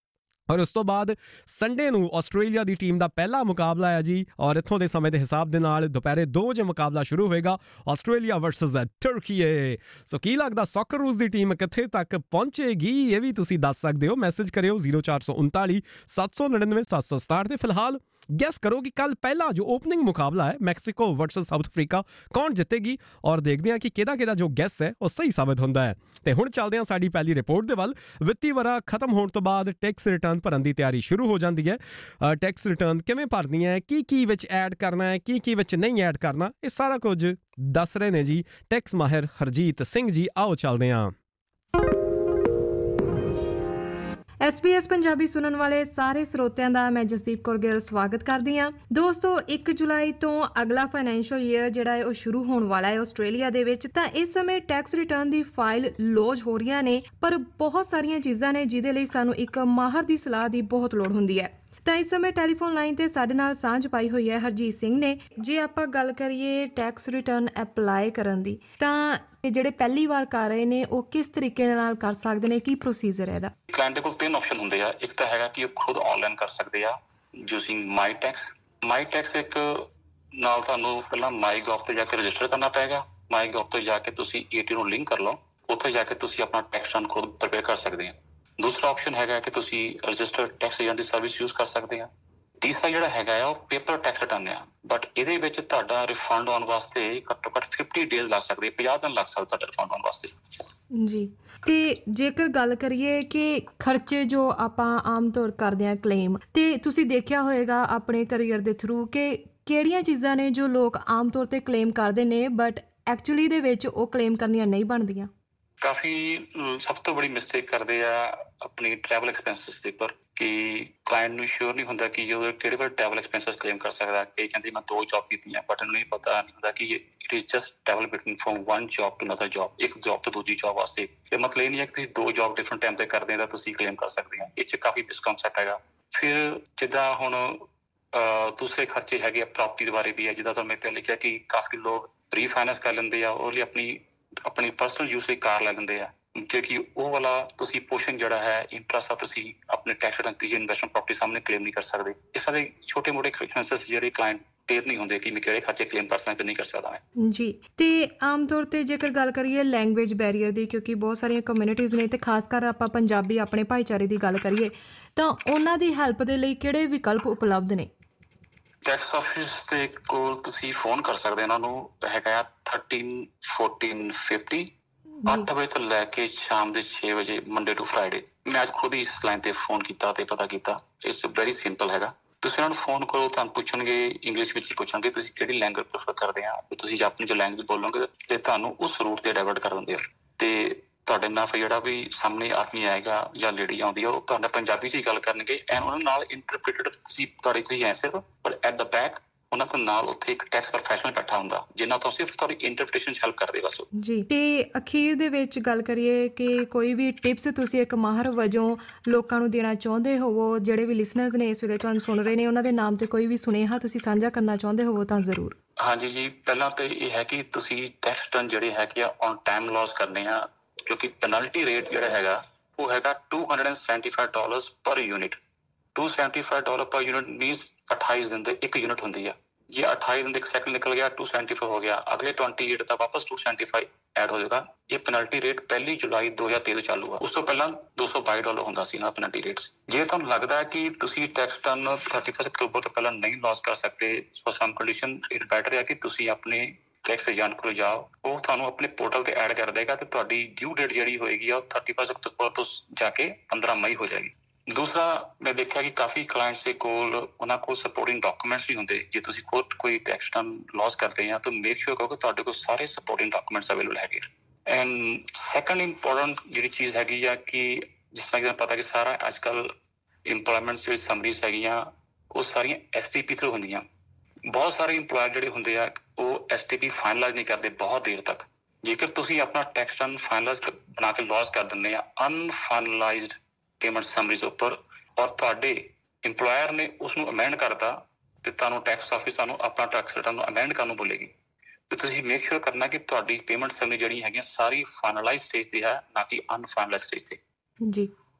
S1: ਔਰ ਉਸ ਤੋਂ ਬਾਅਦ ਸੰਡੇ ਨੂੰ ਆਸਟ੍ਰੇਲੀਆ ਦੀ ਟੀਮ ਦਾ ਪਹਿਲਾ ਮੁਕਾਬਲਾ ਹੈ ਜੀ, ਔਰ ਇੱਥੋਂ ਦੇ ਸਮੇਂ ਦੇ ਹਿਸਾਬ ਦੇ ਨਾਲ ਦੁਪਹਿਰੇ ਦੋ ਵਜੇ ਮੁਕਾਬਲਾ ਸ਼ੁਰੂ ਹੋਏਗਾ, ਆਸਟ੍ਰੇਲੀਆ ਵਰਸਸ ਟਰਕੀ। ਸੋ ਕੀ ਲੱਗਦਾ ਸੌਕਰੂਜ਼ ਦੀ ਟੀਮ ਕਿੱਥੇ ਤੱਕ ਪਹੁੰਚੇਗੀ? ਇਹ ਵੀ ਤੁਸੀਂ ਦੱਸ ਸਕਦੇ ਹੋ, ਮੈਸੇਜ ਕਰਿਓ ਜ਼ੀਰੋ ਚਾਰ ਸੌ ਉਨਤਾਲੀ ਸੱਤ ਸੌ ਨੜਿਨਵੇਂ ਸੱਤ ਸੌ ਸਤਾਹਠ। ਤੇ ਫਿਲਹਾਲ ਗੈਸ ਕਰੋ ਕਿ ਕੱਲ ਪਹਿਲਾ ਜੋ ਓਪਨਿੰਗ ਮੁਕਾਬਲਾ ਹੈ ਮੈਕਸੀਕੋ ਵਰਸਸ ਸਾਊਥ ਅਫਰੀਕਾ, ਕੌਣ ਜਿੱਤੇਗੀ? ਔਰ ਦੇਖਦੇ ਹਾਂ ਕਿ ਕਿਹਦਾ ਕਿਹਦਾ ਜੋ ਗੈਸ ਹੈ ਉਹ ਸਹੀ ਸਾਬਤ ਹੁੰਦਾ ਹੈ। ਤੇ ਹੁਣ ਚੱਲਦੇ ਹਾਂ ਸਾਡੀ ਪਹਿਲੀ ਰਿਪੋਰਟ ਦੇ ਵੱਲ। ਵਿੱਤੀ ਵਰ੍ਹਾ ਖਤਮ ਹੋਣ ਤੋਂ ਬਾਅਦ ਟੈਕਸ ਰਿਟਰਨ ਭਰਨ ਦੀ ਤਿਆਰੀ ਸ਼ੁਰੂ ਹੋ ਜਾਂਦੀ ਹੈ। ਟੈਕਸ ਰਿਟਰਨ ਕਿਵੇਂ ਭਰਨੀਆਂ ਹੈ, ਕੀ ਕੀ ਵਿੱਚ ਐਡ ਕਰਨਾ ਹੈ, ਕੀ ਕੀ ਵਿੱਚ ਨਹੀਂ ਐਡ ਕਰਨਾ, ਇਹ ਸਾਰਾ ਕੁਝ ਦੱਸ ਰਹੇ ਨੇ ਜੀ ਟੈਕਸ ਮਾਹਿਰ ਹਰਜੀਤ ਸਿੰਘ ਜੀ। ਆਓ ਚੱਲਦੇ ਹਾਂ।
S3: ਐਸ ਬੀ ਐਸ ਪੰਜਾਬੀ ਸੁਣਨ ਵਾਲੇ ਸਾਰੇ ਸਰੋਤਿਆਂ ਦਾ ਮੈਂ ਜਸਦੀਪ ਕੌਰ ਗਿੱਲ ਸਵਾਗਤ ਕਰਦੀ ਹਾਂ। ਦੋਸਤੋ, ਇੱਕ ਜੁਲਾਈ ਤੋਂ ਅਗਲਾ ਫਾਈਨੈਂਸ਼ੀਅਲ ਈਅਰ ਜਿਹੜਾ ਹੈ ਉਹ ਸ਼ੁਰੂ ਹੋਣ ਵਾਲਾ ਹੈ ਆਸਟ੍ਰੇਲੀਆ ਦੇ ਵਿੱਚ। ਤਾਂ ਇਸ ਸਮੇਂ ਟੈਕਸ ਰਿਟਰਨ ਦੀ ਫਾਈਲ ਲੌਂਚ ਹੋ ਰਹੀਆਂ ਨੇ, ਪਰ ਬਹੁਤ ਸਾਰੀਆਂ ਚੀਜ਼ਾਂ ਨੇ ਜਿਹਦੇ ਲਈ ਸਾਨੂੰ ਇੱਕ ਮਾਹਰ ਦੀ ਸਲਾਹ ਦੀ ਬਹੁਤ ਲੋੜ ਹੁੰਦੀ ਹੈ। ਤਾਂ ਇਸ ਸਮੇਂ ਟੈਲੀਫੋਨ ਲਾਈਨ ਤੇ ਸਾਡੇ ਨਾਲ ਸਾਂਝ ਪਾਈ ਹੋਈ ਹੈ ਹਰਜੀਤ ਸਿੰਘ ਨੇ। ਜੇ ਆਪਾਂ ਗੱਲ ਕਰੀਏ ਟੈਕਸ ਰਿਟਰਨ ਅਪਲਾਈ ਕਰਨ ਦੀ, ਤਾਂ ਜਿਹੜੇ ਪਹਿਲੀ ਵਾਰ ਕਰ ਰਹੇ ਨੇ ਉਹ ਕਿਸ ਤਰੀਕੇ ਨਾਲ ਕਰ ਸਕਦੇ ਨੇ, ਕੀ ਪ੍ਰੋਸੀਜਰ ਹੈ ਇਹਦਾ?
S4: ਕਲਾਇੰਟ ਦੇ ਕੋਲ ਤਿੰਨ ਆਪਸ਼ਨ ਹੁੰਦੇ ਆ। ਇੱਕ ਤਾਂ ਹੈਗਾ ਕਿ ਉਹ ਖੁਦ ਆਨਲਾਈਨ ਕਰ ਸਕਦੇ ਆ ਯੂਜ਼ਿੰਗ ਮਾਈ ਟੈਕਸ। ਮਾਈ ਟੈਕਸ ਇੱਕ ਨਾਲ ਤੁਹਾਨੂੰ ਪਹਿਲਾਂ ਮਾਈ ਗੌਵ ਤੇ ਜਾ ਕੇ ਰਜਿਸਟਰ ਕਰਨਾ ਪਏਗਾ। ਮਾਈ ਗੌਵ ਤੋਂ ਜਾ ਕੇ ਤੁਸੀਂ ਏ ਟੀ ਨੂੰ ਲਿੰਕ ਕਰ ਲਓ, ਉੱਥੇ ਜਾ ਕੇ ਤੁਸੀਂ ਆਪਣਾ ਟੈਕਸ ਰਿਟਰਨ ਖੁਦ ਪ੍ਰਪੇਅਰ ਕਰ ਸਕਦੇ ਆ। ਦੂਸਰਾ ਆਪਸ਼ਨ ਹੈਗਾ ਕਿ ਤੁਸੀਂ ਰਜਿਸਟਰਡ ਟੈਕਸ ਏਜੰਟ ਦੀ ਸਰਵਿਸ ਯੂਜ਼ ਕਰ ਸਕਦੇ ਆ। ਤੀਸਰਾ ਜਿਹੜਾ ਹੈਗਾ ਆ ਉਹ ਪੇਪਰ ਟੈਕਸ ਰਿਟਰਨ ਆ, ਬਟ ਇਹਦੇ ਵਿੱਚ ਤੁਹਾਡਾ ਰਿਫੰਡ ਆਉਣ ਵਾਸਤੇ ਘੱਟੋ ਘੱਟ ਫਿਫਟੀ ਡੇਜ਼ ਲੱਗ ਸਕਦੇ, ਪੰਜਾਹ ਦਿਨ ਲੱਗ ਸਕਦੇ ਤੁਹਾਡਾ ਰਿਫੰਡ ਆਉਣ ਵਾਸਤੇ
S3: ਜੀ। ਤੇ ਜੇਕਰ ਗੱਲ ਕਰੀਏ ਕਿ ਖਰਚੇ ਜੋ ਆਪਾਂ ਆਮ ਤੌਰ ਕਰਦੇ ਹਾਂ ਕਲੇਮ, ਤੇ ਤੁਸੀਂ ਦੇਖਿਆ ਹੋਏਗਾ ਆਪਣੇ ਕਰੀਅਰ ਦੇ ਥਰੂ ਕਿ ਕਿਹੜੀਆਂ ਚੀਜ਼ਾਂ ਨੇ ਜੋ ਲੋਕ ਆਮ ਤੌਰ ਤੇ ਕਲੇਮ ਕਰਦੇ ਨੇ ਬਟ ਐਕਚੁਅਲੀ ਦੇ ਵਿੱਚ ਉਹ ਕਲੇਮ ਕਰਨੀਆਂ ਨਹੀਂ ਬਣਦੀਆਂ?
S4: ਕਾਫੀ ਸਭ ਤੋਂ ਬੜੀ ਮਿਸਟੇਕ ਕਰਦੇ ਆ ਆਪਣੀ ਟਰੈਵਲ ਐਕਸਪੈਂਸਿਸ ਦੇ ਉੱਪਰ, ਕਿ ਕਲਾਇੰਟ ਨੂੰ ਸ਼ੋਰ ਨਹੀਂ ਹੁੰਦਾ ਕਿ ਉਹ ਕਿਹੜੇ ਵਾਰ ਟਰੈਵਲ ਐਕਸਪੈਂਸਿਸ ਕਲੇਮ ਕਰ ਸਕਦਾ। ਕਈ ਕਹਿੰਦੇ ਮੈਂ ਦੋ ਜੌਬ ਕੀਤੀਆਂ, ਬਟ ਇਹਨੂੰ ਨਹੀਂ ਪਤਾ ਨਹੀਂ ਹੁੰਦਾ ਕਿ it is just travel between from one job to another job, ਇੱਕ ਜੌਬ ਤੋਂ ਦੂਜੀ ਜੌਬ ਵਾਸਤੇ। ਇਹ ਮਤਲਬ ਇਹ ਨਹੀਂ ਹੈ ਕਿ ਤੁਸੀਂ ਦੋ ਜੌਬ ਡਿਫਰੈਂਟ ਟਾਈਮ ਤੇ ਕਰਦੇ ਆ ਤਾਂ ਤੁਸੀਂ ਕਲੇਮ ਕਰ ਸਕਦੇ ਆ। ਇਹ 'ਚ ਕਾਫੀ ਮਿਸਕਨਸੈਪਟ ਹੈਗਾ। ਫਿਰ ਜਿੱਦਾਂ ਹੁਣ ਦੂਸਰੇ ਖਰਚੇ ਹੈਗੇ ਆ, ਪ੍ਰੋਪਰਟੀ ਦੇ ਬਾਰੇ ਵੀ ਹੈ। ਜਿੱਦਾਂ ਤੁਹਾਨੂੰ ਮੈਂ ਪਹਿਲਾਂ ਲਿਖਿਆ ਕਿ ਕਾਫੀ ਲੋਕ ਰੀਫਾਈਨੈਂਸ ਕਰ ਲੈਂਦੇ ਆ, ਉਹ ਲਈ ਆਪਣੀ ਆਪਣੀ ਪਰਸਨਲ ਯੂਜ਼ ਲਈ ਕਾਰ ਲੈ ਲੈਂਦੇ ਆ, ਕਿਉਂਕਿ ਉਹ ਵਾਲਾ ਤੁਸੀਂ ਪੋਰਸ਼ਨ ਜਿਹੜਾ ਹੈ ਇੰਟਰਸਟ ਆ ਤੁਸੀਂ ਆਪਣੇ ਟੈਕਸ ਰਿਟਰਨ ਤੇ ਇਨਵੈਸਟਮੈਂਟ ਪ੍ਰੋਪਰਟੀ ਸਾਹਮਣੇ ਕਲੇਮ ਨਹੀਂ ਕਰ ਸਕਦੇ। ਇਹ ਸਾਰੇ ਛੋਟੇ ਮੋਟੇ ਐਕਸਪੈਂਸਿਸ ਜਿਹੜੇ ਕਲਾਇੰਟ ਕਲੀਅਰ ਨਹੀਂ ਹੁੰਦੇ ਕਿ ਮੈਂ ਕਿਹੜੇ ਖਰਚੇ ਕਲੇਮ ਕਰ ਸਕਦਾ ਕਿ ਨਹੀਂ ਕਰ ਸਕਦਾ ਮੈਂ
S3: ਜੀ। ਤੇ ਆਮ ਤੌਰ ਤੇ ਜੇਕਰ ਗੱਲ ਕਰੀਏ ਲੈਂਗੁਏਜ ਬੈਰੀਅਰ ਦੀ, ਕਿਉਂਕਿ ਬਹੁਤ ਸਾਰੀਆਂ ਕਮਿਊਨਿਟੀਜ਼ ਨੇ ਤੇ ਖਾਸ ਕਰ ਆਪਾਂ ਪੰਜਾਬੀ ਆਪਣੇ ਭਾਈਚਾਰੇ ਦੀ ਗੱਲ ਕਰੀਏ ਤਾਂ ਉਹਨਾਂ ਦੀ ਹੈਲਪ ਦੇ ਲਈ ਕਿਹੜੇ ਵਿਕਲਪ ਉਪਲਬਧ ਨੇ?
S4: ਟੈਕਸ ਆਫਿਸ ਦੇ ਕੋਲ ਤੁਸੀਂ ਫੋਨ ਕਰ ਸਕਦੇ, ਇਹਨਾਂ ਨੂੰ ਹੈਗਾ ਆ ਥਰਟੀਨ ਫੋਰਟੀਨ ਫਿਫਟੀ, ਅੱਠ ਵਜੇ ਤੋਂ ਲੈ ਕੇ ਸ਼ਾਮ ਦੇ ਛੇ ਵਜੇ ਮੰਡੇ ਟੂ ਫਰਾਈਡੇ। ਮੈਂ ਅੱਜ ਖੁਦ ਹੀ ਇਸ ਲਾਈਨ ਤੇ ਫੋਨ ਕੀਤਾ ਤੇ ਪਤਾ ਕੀਤਾ। ਇਟਸ ਵੈਰੀ ਸਿੰਪਲ ਹੈਗਾ। ਤੁਸੀਂ ਉਹਨਾਂ ਨੂੰ ਫੋਨ ਕਰੋ, ਤੁਹਾਨੂੰ ਪੁੱਛਣਗੇ, ਇੰਗਲਿਸ਼ ਵਿੱਚ ਹੀ ਪੁੱਛਣਗੇ ਤੁਸੀਂ ਕਿਹੜੀ ਲੈਂਗੁਏਜ ਪ੍ਰੈਫਰ ਕਰਦੇ ਆ, ਤੁਸੀਂ ਆਪਣੀ ਜੋ ਲੈਂਗੁਏਜ ਬੋਲੋਗੇ ਤੇ ਤੁਹਾਨੂੰ ਉਸ ਰੂਟ ਤੇ ਡਾਇਵਰਟ ਕਰ ਦਿੰਦੇ ਆ। ਤੇ ਤੁਹਾਡੇ ਨਾਲ ਫਿਰ ਜਿਹੜਾ ਵੀ ਸਾਹਮਣੇ ਆਦਮੀ ਆਏਗਾ ਜਾਂ ਲੇਡੀ ਆਉਂਦੀ ਆ, ਉਹ ਤੁਹਾਡਾ ਪੰਜਾਬੀ 'ਚ ਹੀ ਗੱਲ ਕਰਨਗੇ ਐਂਡ ਉਹਨਾਂ ਨਾਲ ਇੰਟਰਪ੍ਰੀਟਡ ਤੁਸੀਂ ਤੁਹਾਡੇ ਤੁਸੀਂ answer, but at the back ਉਹਨਾਂ ਦੇ ਨਾਲ ਉੱਥੇ ਇੱਕ ਟੈਕਸ ਪ੍ਰੋਫੈਸ਼ਨਲ ਬੈਠਾ ਹੁੰਦਾ ਜਿੰਨਾ ਤੋਂ ਸਿਰਫ ਤੁਹਾਡੀ ਇੰਟਰਪ੍ਰੀਟੇਸ਼ਨ ਹੈਲਪ ਕਰਦੇ ਬਸ
S3: ਜੀ। ਤੇ ਅਖੀਰ ਦੇ ਵਿੱਚ ਗੱਲ ਕਰੀਏ ਕਿ ਕੋਈ ਵੀ ਟਿਪਸ ਤੁਸੀਂ ਇੱਕ ਮਾਹਰ ਵਜੋਂ ਲੋਕਾਂ ਨੂੰ ਦੇਣਾ ਚਾਹੁੰਦੇ ਹੋਵੋ, ਜਿਹੜੇ ਵੀ ਲਿਸਨਰਸ ਨੇ ਇਸ ਵੇਲੇ ਤੁਹਾਨੂੰ ਸੁਣ ਰਹੇ ਨੇ, ਉਹਨਾਂ ਦੇ ਨਾਮ ਤੇ ਕੋਈ ਵੀ ਸੁਨੇਹਾ ਤੁਸੀਂ ਸਾਂਝਾ ਕਰਨਾ ਚਾਹੁੰਦੇ ਹੋਵੋ ਤਾਂ ਜ਼ਰੂਰ।
S4: ਹਾਂਜੀ ਜੀ, ਪਹਿਲਾਂ ਤਾਂ ਇਹ ਹੈ ਕਿ ਤੁਸੀਂ ਟੈਕਸ ਰਿਟਰਨ ਜਿਹੜੇ ਹੈਗੇ ਆ ਔਨ ਟਾਈਮ ਲੌਸ ਕਰਨੇ ਆ, ਕਿਉਂਕਿ ਪੈਨਲਟੀ ਰੇਟ ਜਿਹੜਾ ਹੈਗਾ ਉਹ ਹੈਗਾ two hundred and seventy five dollars ਪਰ unit. To seventy five dollar ਪਰ ਯੂਨਿਟ ਮੀਨਸ ਅਠਾਈ ਦਿਨ ਦੇ ਇੱਕ ਯੂਨਿਟ ਹੁੰਦੀ ਆ। ਜੇ ਅਠਾਈ ਦਿਨ ਦੇ ਇੱਕ ਸੈਕਿੰਡ ਨਿਕਲ ਗਿਆ ਟੂ ਸੈਵਨਟੀ ਫਾਈਵ ਹੋ ਗਿਆ, ਅਗਲੇ ਟਵੈਂਟੀ ਏਟ ਦਾ ਵਾਪਸ ਟੂ ਸੈਵਨਟੀ ਫਾਈਵ ਐਡ ਹੋ ਜਾਏਗਾ। ਇਹ ਪੈਨਲਟੀ ਰੇਟ ਪਹਿਲੀ ਜੁਲਾਈ ਦੋ ਹਜ਼ਾਰ ਤੇਈ ਤੋਂ ਚਾਲੂ ਆ। ਉਸ ਤੋਂ ਪਹਿਲਾਂ ਦੋ ਸੌ ਬਾਈ ਡਾਲਰ ਹੁੰਦਾ ਸੀ ਨਾ ਪੈਨਲਟੀ ਰੇਟਸ। ਜੇ ਤੁਹਾਨੂੰ ਲੱਗਦਾ ਹੈ ਕਿ ਤੁਸੀਂ tax return thirty first October ਤੋਂ ਪਹਿਲਾਂ ਨਹੀਂ ਲੌਸ ਕਰ ਸਕਦੇ, for some condition it better ਹੈ ਕਿ ਤੁਸੀਂ ਆਪਣੇ ਟੈਕਸ ਏਜੰਟ ਕੋਲ ਜਾਓ, ਉਹ ਤੁਹਾਨੂੰ ਆਪਣੇ ਪੋਰਟਲ ਤੇ ਐਡ ਕਰ ਦੇਗਾ ਤੇ ਤੁਹਾਡੀ ਡਿਊ ਡੇਟ ਜਿਹੜੀ ਹੋਏਗੀ ਉਹ ਥਰਟੀ ਫਸਟ ਅਕਤੂਬਰ ਤੋਂ ਜਾ ਕੇ ਪੰਦਰਾਂ ਮਈ ਹੋ ਜਾਏਗੀ। ਦੂਸਰਾ, ਮੈਂ ਦੇਖਿਆ ਕਿ ਕਾਫੀ ਕਲਾਇੰਟਸ ਦੇ ਕੋਲ ਉਹਨਾਂ ਕੋਲ ਸਪੋਰਟਿੰਗ ਡਾਕੂਮੈਂਟਸ ਵੀ ਹੁੰਦੇ। ਜੇ ਤੁਸੀਂ ਖੁਦ ਕੋਈ ਟੈਕਸ ਰਿਟਰਨ ਲੌਸ ਕਰਦੇ ਆ ਤਾਂ ਮੇਕ ਸ਼ੋਰ ਕਰੋ ਕਿ ਤੁਹਾਡੇ ਕੋਲ ਸਾਰੇ ਸਪੋਰਟਿੰਗ ਡਾਕੂਮੈਂਟਸ ਅਵੇਲੇਬਲ ਹੈਗੇ। ਐਂਡ ਸੈਕੰਡ ਇੰਪੋਰਟੈਂਟ ਜਿਹੜੀ ਚੀਜ਼ ਹੈਗੀ ਆ ਕਿ ਜਿਸ ਤਰ੍ਹਾਂ ਕਿ ਪਤਾ ਕਿ ਸਾਰਾ ਅੱਜ ਕੱਲ੍ਹ ਇੰਪਲੋਇਮੈਂਟ ਜਿਹੜੀ ਸਮਰੀਜ਼ ਹੈਗੀਆਂ ਉਹ ਸਾਰੀਆਂ ਐਸ ਟੀ ਪੀ ਥਰੂ ਹੁੰਦੀਆਂ। ਬਹੁਤ ਸਾਰੇ ਇੰਪਲੋਇਰ ਜਿਹੜੇ ਹੁੰਦੇ ਆ ਉਹ ਐਸ ਟੀ ਪੀ ਫਾਈਨਲਾਈਜ਼ ਨਹੀਂ ਕਰਦੇ ਬਹੁਤ ਦੇਰ ਤੱਕ। ਜੇਕਰ ਤੁਸੀਂ ਆਪਣਾ ਟੈਕਸ ਰਿਟਰਨ ਫਾਈਨਲਾਈਜ਼ ਬਣਾ ਕੇ ਲੌਸ ਕਰ ਦਿੰਦੇ ਆ ਅਨਫਾਈਨਲਾਈਜ਼ਡ ਪੇਮੈਂਟ ਸਮਰੀਜ਼ ਉੱਪਰ ਔਰ ਤੁਹਾਡੇ ਇੰਪਲੋਇਰ ਨੇ ਉਸਨੂੰ ਅਮੈਂਡ ਕਰਤਾ ਤੇ ਤੁਹਾਨੂੰ ਟੈਕਸ ਆਫਿਸ ਤੁਹਾਨੂੰ ਆਪਣਾ ਟੈਕਸ ਰਿਟਰਨ ਨੂੰ ਅਮੈਂਡ ਕਰਨ ਨੂੰ ਬੋਲੇਗੀ। ਤੇ ਤੁਸੀਂ ਮੇਕ ਸ਼ੋਰ ਕਰਨਾ ਕਿ ਤੁਹਾਡੀ ਪੇਮੈਂਟ ਸਮਰੀ ਜਿਹੜੀ ਹੈਗੀਆਂ ਸਾਰੀ ਫਾਈਨਲਾਈਜ਼ ਸਟੇਜ ਤੇ ਹੈ, ਨਾ ਕਿ ਅਨਫਾਈਨਲਾਈਜ਼ ਸਟੇਜ ਤੇ।
S3: ਜੀ।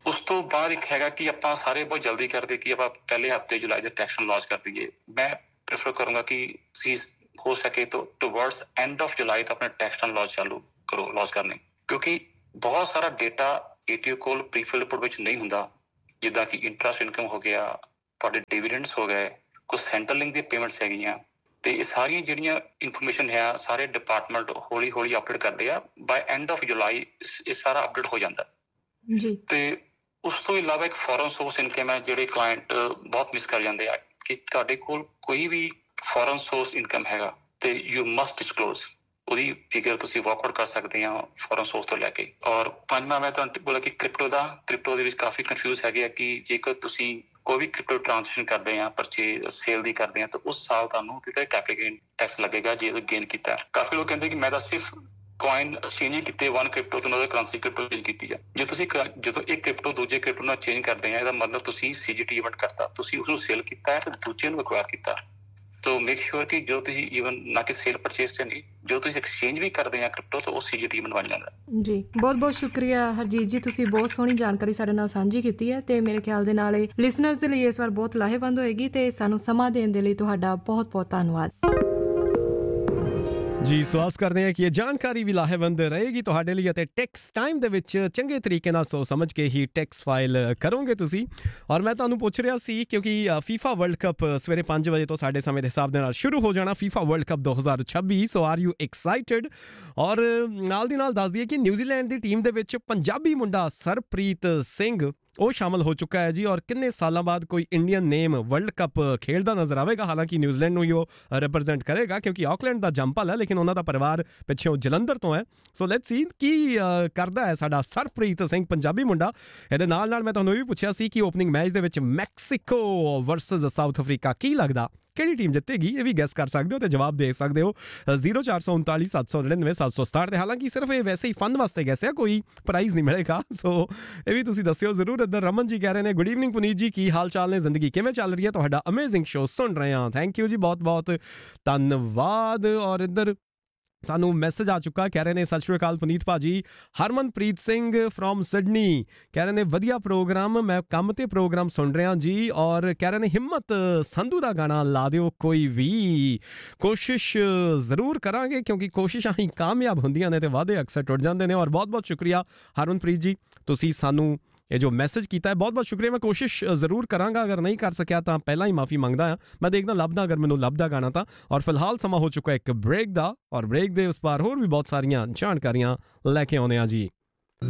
S4: ਉਸ ਤੋਂ ਬਾਅਦ ਇੱਕ ਹੈਗਾ ਕਿ ਆਪਾਂ ਸਾਰੇ ਬਹੁਤ ਜਲਦੀ ਕਰਦੇ ਕਿ ਆਪਾਂ ਪਹਿਲੇ ਹਫ਼ਤੇ ਜੁਲਾਈ ਦੇ ਟੈਕਸ ਲਾਂਚ ਕਰ ਦਈਏ। ਮੈਂ ਪ੍ਰੈਫਰ ਕਰੂੰਗਾ ਕਿ ਤੁਸੀਂ ਹੋ ਸਕੇ ਤਾਂ ਟੁਵਰਡਸ ਐਂਡ ਆਫ ਜੁਲਾਈ ਤੱਕ ਆਪਣਾ ਟੈਕਸ ਲਾਂਚ ਚਾਲੂ ਕਰੋ ਲਾਂਚ ਕਰਨੇ, ਕਿਉਂਕਿ ਬਹੁਤ ਸਾਰਾ ਡੇਟਾ ਏਟੀਓ ਕੋਲ ਪ੍ਰੀਫਿਲ ਰਿਪੋਰਟ ਵਿੱਚ ਨਹੀਂ ਹੁੰਦਾ, ਜਿੱਦਾਂ ਕਿ ਇੰਟਰਸਟ ਇਨਕਮ ਹੋ ਗਿਆ, ਤੁਹਾਡੇ ਡਿਵੀਡੈਂਡਸ ਹੋ ਗਏ, ਕੁਛ ਸੈਂਟਰਲ ਲਿੰਕ ਦੀਆਂ ਪੇਮੈਂਟਸ ਹੈਗੀਆਂ, ਤੇ ਇਹ ਸਾਰੀਆਂ ਜਿਹੜੀਆਂ ਇਨਫੋਰਮੇਸ਼ਨ ਹੈ ਸਾਰੇ ਡਿਪਾਰਟਮੈਂਟ ਹੌਲੀ ਹੌਲੀ ਅਪਡੇਟ ਕਰਦੇ ਆ। ਬਾਏ ਐਂਡ ਆਫ ਜੁਲਾਈ ਇਹ ਸਾਰਾ ਅਪਡੇਟ ਹੋ ਜਾਂਦਾ
S3: ਜੀ।
S4: ਤੇ ਉਸ ਤੋਂ ਇਲਾਵਾ ਇੱਕ ਫੋਰਨ ਸੋਰਸ ਇਨਕਮ ਹੈ ਜਿਹੜੇ ਕਲਾਇੰਟ ਬਹੁਤ ਮਿਸ ਕਰ ਜਾਂਦੇ ਆ ਕਿ ਤੁਹਾਡੇ ਕੋਲ ਕੋਈ ਵੀ ਫੋਰਨ ਸੋਰਸ ਇਨਕਮ ਹੈਗਾ ਤੇ ਯੂ ਮਸਟ ਡਿਸਕਲੋਜ਼ ਉਹਦੀ ਫਿਗਰ ਤੁਸੀਂ ਵਰਕਆਊਟ ਕਰ ਸਕਦੇ ਆ ਫੋਰਨ ਸੋਰਸ ਤੋਂ ਲੈ ਕੇ। ਔਰ ਪੰਜਵਾਂ ਮੈਂ ਤੁਹਾਨੂੰ ਬੋਲਿਆ ਕਿ ਕ੍ਰਿਪਟੋ ਦਾ ਕ੍ਰਿਪਟੋ ਦੇ ਵਿੱਚ ਕਾਫੀ ਕਨਫਿਊਜ਼ ਹੈਗੇ ਆ ਕਿ ਜੇਕਰ ਤੁਸੀਂ ਕੋਈ ਵੀ ਕ੍ਰਿਪਟੋ ਟ੍ਰਾਂਜੈਕਸ਼ਨ ਕਰਦੇ ਆ, ਪਰਚੇਜ਼ ਸੇਲ ਦੀ ਕਰਦੇ ਆ, ਤਾਂ ਉਸ ਸਾਲ ਤੁਹਾਨੂੰ ਕਿਤੇ ਕੈਪੀਟਲ ਗੇਨ ਟੈਕਸ ਲੱਗੇਗਾ ਜੇ ਗੇਨ ਕੀਤਾ। ਕਾਫੀ ਲੋਕ ਕਹਿੰਦੇ ਕਿ ਮੈਂ ਤਾਂ ਸਿਰਫ ਕੋਇਨ ਐਕਸਚੇਂਜ ਕੀਤੇ ਵਨ ਕ੍ਰਿਪਟੋ ਤੋਂ ਅਨਦਰ ਕਰੰਸੀ ਕ੍ਰਿਪਟੋ ਚੇਂਜ ਕੀਤੀ ਜਾ। ਜੇ ਤੁਸੀਂ ਜਦੋਂ ਇੱਕ ਕ੍ਰਿਪਟੋ ਦੂਜੇ ਕ੍ਰਿਪਟੋ ਨਾਲ ਚੇਂਜ ਕਰਦੇ ਆ, ਇਹਦਾ ਮਤਲਬ ਤੁਸੀਂ ਸੀਜੀਟੀ ਇਵੈਂਟ ਕਰਤਾ, ਤੁਸੀਂ ਉਸਨੂੰ ਸੇਲ ਕੀਤਾ ਹੈ ਤੇ ਦੂਜੇ ਨੂੰ ਐਕਵਾਇਰ ਕੀਤਾ। ਸੋ ਮੇਕ ਸ਼ੋਰ ਕਿ ਜੋ ਤੁਸੀਂ ਈਵਨ ਨਾ ਕਿ ਸੇਲ ਪਰਚੇਸ ਤੇ ਨਹੀਂ, ਜੋ ਤੁਸੀਂ ਐਕਸਚੇਂਜ ਵੀ ਕਰਦੇ ਆ ਕ੍ਰਿਪਟੋ ਤੋਂ ਉਹ ਸੀਜੀਟੀ ਇਵੈਂਟ ਬਣ ਜਾਂਦਾ
S3: ਜੀ। ਬਹੁਤ ਬਹੁਤ ਸ਼ੁਕਰੀਆ ਹਰਜੀਤ ਜੀ, ਤੁਸੀਂ ਬਹੁਤ ਸੋਹਣੀ ਜਾਣਕਾਰੀ ਸਾਡੇ ਨਾਲ ਸਾਂਝੀ ਕੀਤੀ ਹੈ ਤੇ ਮੇਰੇ ਖਿਆਲ ਦੇ ਨਾਲ ਇਹ ਲਿਸਨਰਸ ਦੇ ਲਈ ਇਸ ਵਾਰ ਬਹੁਤ ਲਾਹੇਵੰਦ ਹੋਏਗੀ ਤੇ ਸਾਨੂੰ ਸਮਾਂ ਦੇਣ ਦੇ ਲਈ ਤੁਹਾਡਾ ਬਹੁਤ ਬਹੁਤ ਧੰਨਵਾਦ
S1: ਜੀ। ਸਵਾਸ ਕਰਦੇ ਹਾਂ ਕਿ ਇਹ ਜਾਣਕਾਰੀ ਵੀ ਲਾਹੇਵੰਦ ਰਹੇਗੀ ਤੁਹਾਡੇ ਲਈ ਅਤੇ ਟੈਕਸ ਟਾਈਮ ਦੇ ਵਿੱਚ ਚੰਗੇ ਤਰੀਕੇ ਨਾਲ ਸੋਚ ਸਮਝ ਕੇ ਹੀ ਟੈਕਸ ਫਾਈਲ ਕਰੋਗੇ ਤੁਸੀਂ। ਔਰ ਮੈਂ ਤੁਹਾਨੂੰ ਪੁੱਛ ਰਿਹਾ ਸੀ ਕਿਉਂਕਿ ਫੀਫਾ ਵਰਲਡ ਕੱਪ ਸਵੇਰੇ ਪੰਜ ਵਜੇ ਤੋਂ ਸਾਡੇ ਸਮੇਂ ਦੇ ਹਿਸਾਬ ਦੇ ਨਾਲ ਸ਼ੁਰੂ ਹੋ ਜਾਣਾ, ਫੀਫਾ ਵਰਲਡ ਕੱਪ ਦੋ ਹਜ਼ਾਰ ਛੱਬੀ। ਸੋ ਆਰ ਯੂ ਐਕਸਾਈਟਡ? ਔਰ ਨਾਲ ਦੀ ਨਾਲ ਦੱਸ ਦਈਏ ਕਿ ਨਿਊਜ਼ੀਲੈਂਡ ਦੀ ਟੀਮ ਦੇ ਵਿੱਚ ਪੰਜਾਬੀ ਮੁੰਡਾ ਸਰਪ੍ਰੀਤ ਸਿੰਘ ਉਹ ਸ਼ਾਮਲ ਹੋ ਚੁੱਕਾ ਹੈ ਜੀ। ਔਰ ਕਿੰਨੇ ਸਾਲਾਂ ਬਾਅਦ ਕੋਈ ਇੰਡੀਅਨ ਨੇਮ ਵਰਲਡ ਕੱਪ ਖੇਡਦਾ ਨਜ਼ਰ ਆਵੇਗਾ। ਹਾਲਾਂਕਿ ਨਿਊਜ਼ੀਲੈਂਡ ਨੂੰ ਹੀ ਉਹ ਰਿਪਰੈਜ਼ੈਂਟ ਕਰੇਗਾ ਕਿਉਂਕਿ ਆਕਲੈਂਡ ਦਾ ਜੰਪਲ ਹੈ, ਲੇਕਿਨ ਉਹਨਾਂ ਦਾ ਪਰਿਵਾਰ ਪਿੱਛੋਂ ਜਲੰਧਰ ਤੋਂ ਹੈ। ਸੋ ਲੈਟਸ ਸੀ ਕੀ ਕਰਦਾ ਹੈ ਸਾਡਾ ਸਰਪ੍ਰੀਤ ਸਿੰਘ ਪੰਜਾਬੀ ਮੁੰਡਾ। ਇਹਦੇ ਨਾਲ ਨਾਲ ਮੈਂ ਤੁਹਾਨੂੰ ਇਹ ਵੀ ਪੁੱਛਿਆ ਸੀ ਕਿ ਓਪਨਿੰਗ ਮੈਚ ਦੇ ਵਿੱਚ ਮੈਕਸੀਕੋ ਵਰਸਸ ਸਾਊਥ ਅਫਰੀਕਾ ਕੀ ਲੱਗਦਾ ਕਿਹੜੀ ਟੀਮ ਜਿੱਤੇਗੀ, ਇਹ ਵੀ ਗੈਸ ਕਰ ਸਕਦੇ ਹੋ ਤੇ ਜਵਾਬ ਦੇ ਸਕਦੇ ਹੋ ਜ਼ੀਰੋ ਚਾਰ ਸੌ ਉਨਤਾਲੀ ਸੱਤ ਸੌ ਨੜਿਨਵੇਂ ਸੱਤ ਸੌ ਸਤਾਹਠ ਤੇ। ਹਾਲਾਂਕਿ ਸਿਰਫ ਇਹ ਵੈਸੇ ਹੀ ਫਨ ਵਾਸਤੇ ਗੈਸ ਹੈ, ਕੋਈ ਪ੍ਰਾਈਜ਼ ਨਹੀਂ ਮਿਲੇਗਾ। ਸੋ ਇਹ ਵੀ ਤੁਸੀਂ ਦੱਸਿਓ ਜ਼ਰੂਰ। ਇੱਧਰ ਰਮਨ ਜੀ ਕਹਿ ਰਹੇ ਨੇ ਗੁੱਡ ਈਵਨਿੰਗ ਪੁਨੀਤ ਜੀ, ਕੀ ਹਾਲ ਚਾਲ ਨੇ, ਜ਼ਿੰਦਗੀ ਕਿਵੇਂ ਚੱਲ ਰਹੀ ਹੈ, ਤੁਹਾਡਾ ਅਮੇਜ਼ਿੰਗ ਸ਼ੋ ਸੁਣ ਰਹੇ ਹਾਂ। ਥੈਂਕ ਯੂ ਜੀ, ਬਹੁਤ ਬਹੁਤ ਧੰਨਵਾਦ। ਔਰ ਇੱਧਰ ਸਾਨੂੰ ਮੈਸੇਜ ਆ ਚੁੱਕਾ, ਕਹਿ ਰਹੇ ਨੇ ਸਤਿ ਸ਼੍ਰੀ ਅਕਾਲ ਪੁਨੀਤ ਭਾਜੀ। ਹਰਮਨਪ੍ਰੀਤ ਸਿੰਘ ਫਰੋਮ ਸਿਡਨੀ ਕਹਿ ਰਹੇ ਨੇ ਵਧੀਆ ਪ੍ਰੋਗਰਾਮ, ਮੈਂ ਕੰਮ ਤੇ ਪ੍ਰੋਗਰਾਮ ਸੁਣ ਰਿਹਾ ਜੀ। ਔਰ ਕਹਿ ਰਹੇ ਨੇ ਹਿੰਮਤ ਸੰਧੂ ਦਾ ਗਾਣਾ ਲਾ ਦਿਓ ਕੋਈ ਵੀ, ਕੋਸ਼ਿਸ਼ ਜ਼ਰੂਰ ਕਰਾਂਗੇ ਕਿਉਂਕਿ ਕੋਸ਼ਿਸ਼ਾਂ ਹੀ ਕਾਮਯਾਬ ਹੁੰਦੀਆਂ ਨੇ ਤੇ ਵਾਅਦੇ ਅਕਸਰ ਟੁੱਟ ਜਾਂਦੇ ਨੇ। ਔਰ ਬਹੁਤ ਬਹੁਤ ਸ਼ੁਕਰੀਆ ਹਰਮਨਪ੍ਰੀਤ ਜੀ, ਤੁਸੀਂ ਸਾਨੂੰ ਇਹ ਜੋ ਮੈਸੇਜ ਕੀਤਾ ਹੈ ਬਹੁਤ ਬਹੁਤ ਸ਼ੁਕਰੀਆ। ਮੈਂ ਕੋਸ਼ਿਸ਼ ਜ਼ਰੂਰ ਕਰਾਂਗਾ, ਅਗਰ ਨਹੀਂ ਕਰ ਸਕਿਆ ਤਾਂ ਪਹਿਲਾਂ ਹੀ ਮਾਫੀ ਮੰਗਦਾ ਹਾਂ। ਮੈਂ ਦੇਖਦਾ ਲੱਭਦਾ ਅਗਰ ਮੈਨੂੰ ਲੱਭਦਾ ਗਾਣਾ ਤਾਂ। ਔਰ ਫਿਲਹਾਲ ਸਮਾਂ ਹੋ ਚੁੱਕਾ ਇੱਕ ਬ੍ਰੇਕ ਦਾ, ਔਰ ਬ੍ਰੇਕ ਦੇ ਉਸ ਪਾਰ ਹੋਰ ਵੀ ਬਹੁਤ ਸਾਰੀਆਂ ਜਾਣਕਾਰੀਆਂ ਲੈ ਕੇ ਆਉਂਦੇ ਹਾਂ ਜੀ।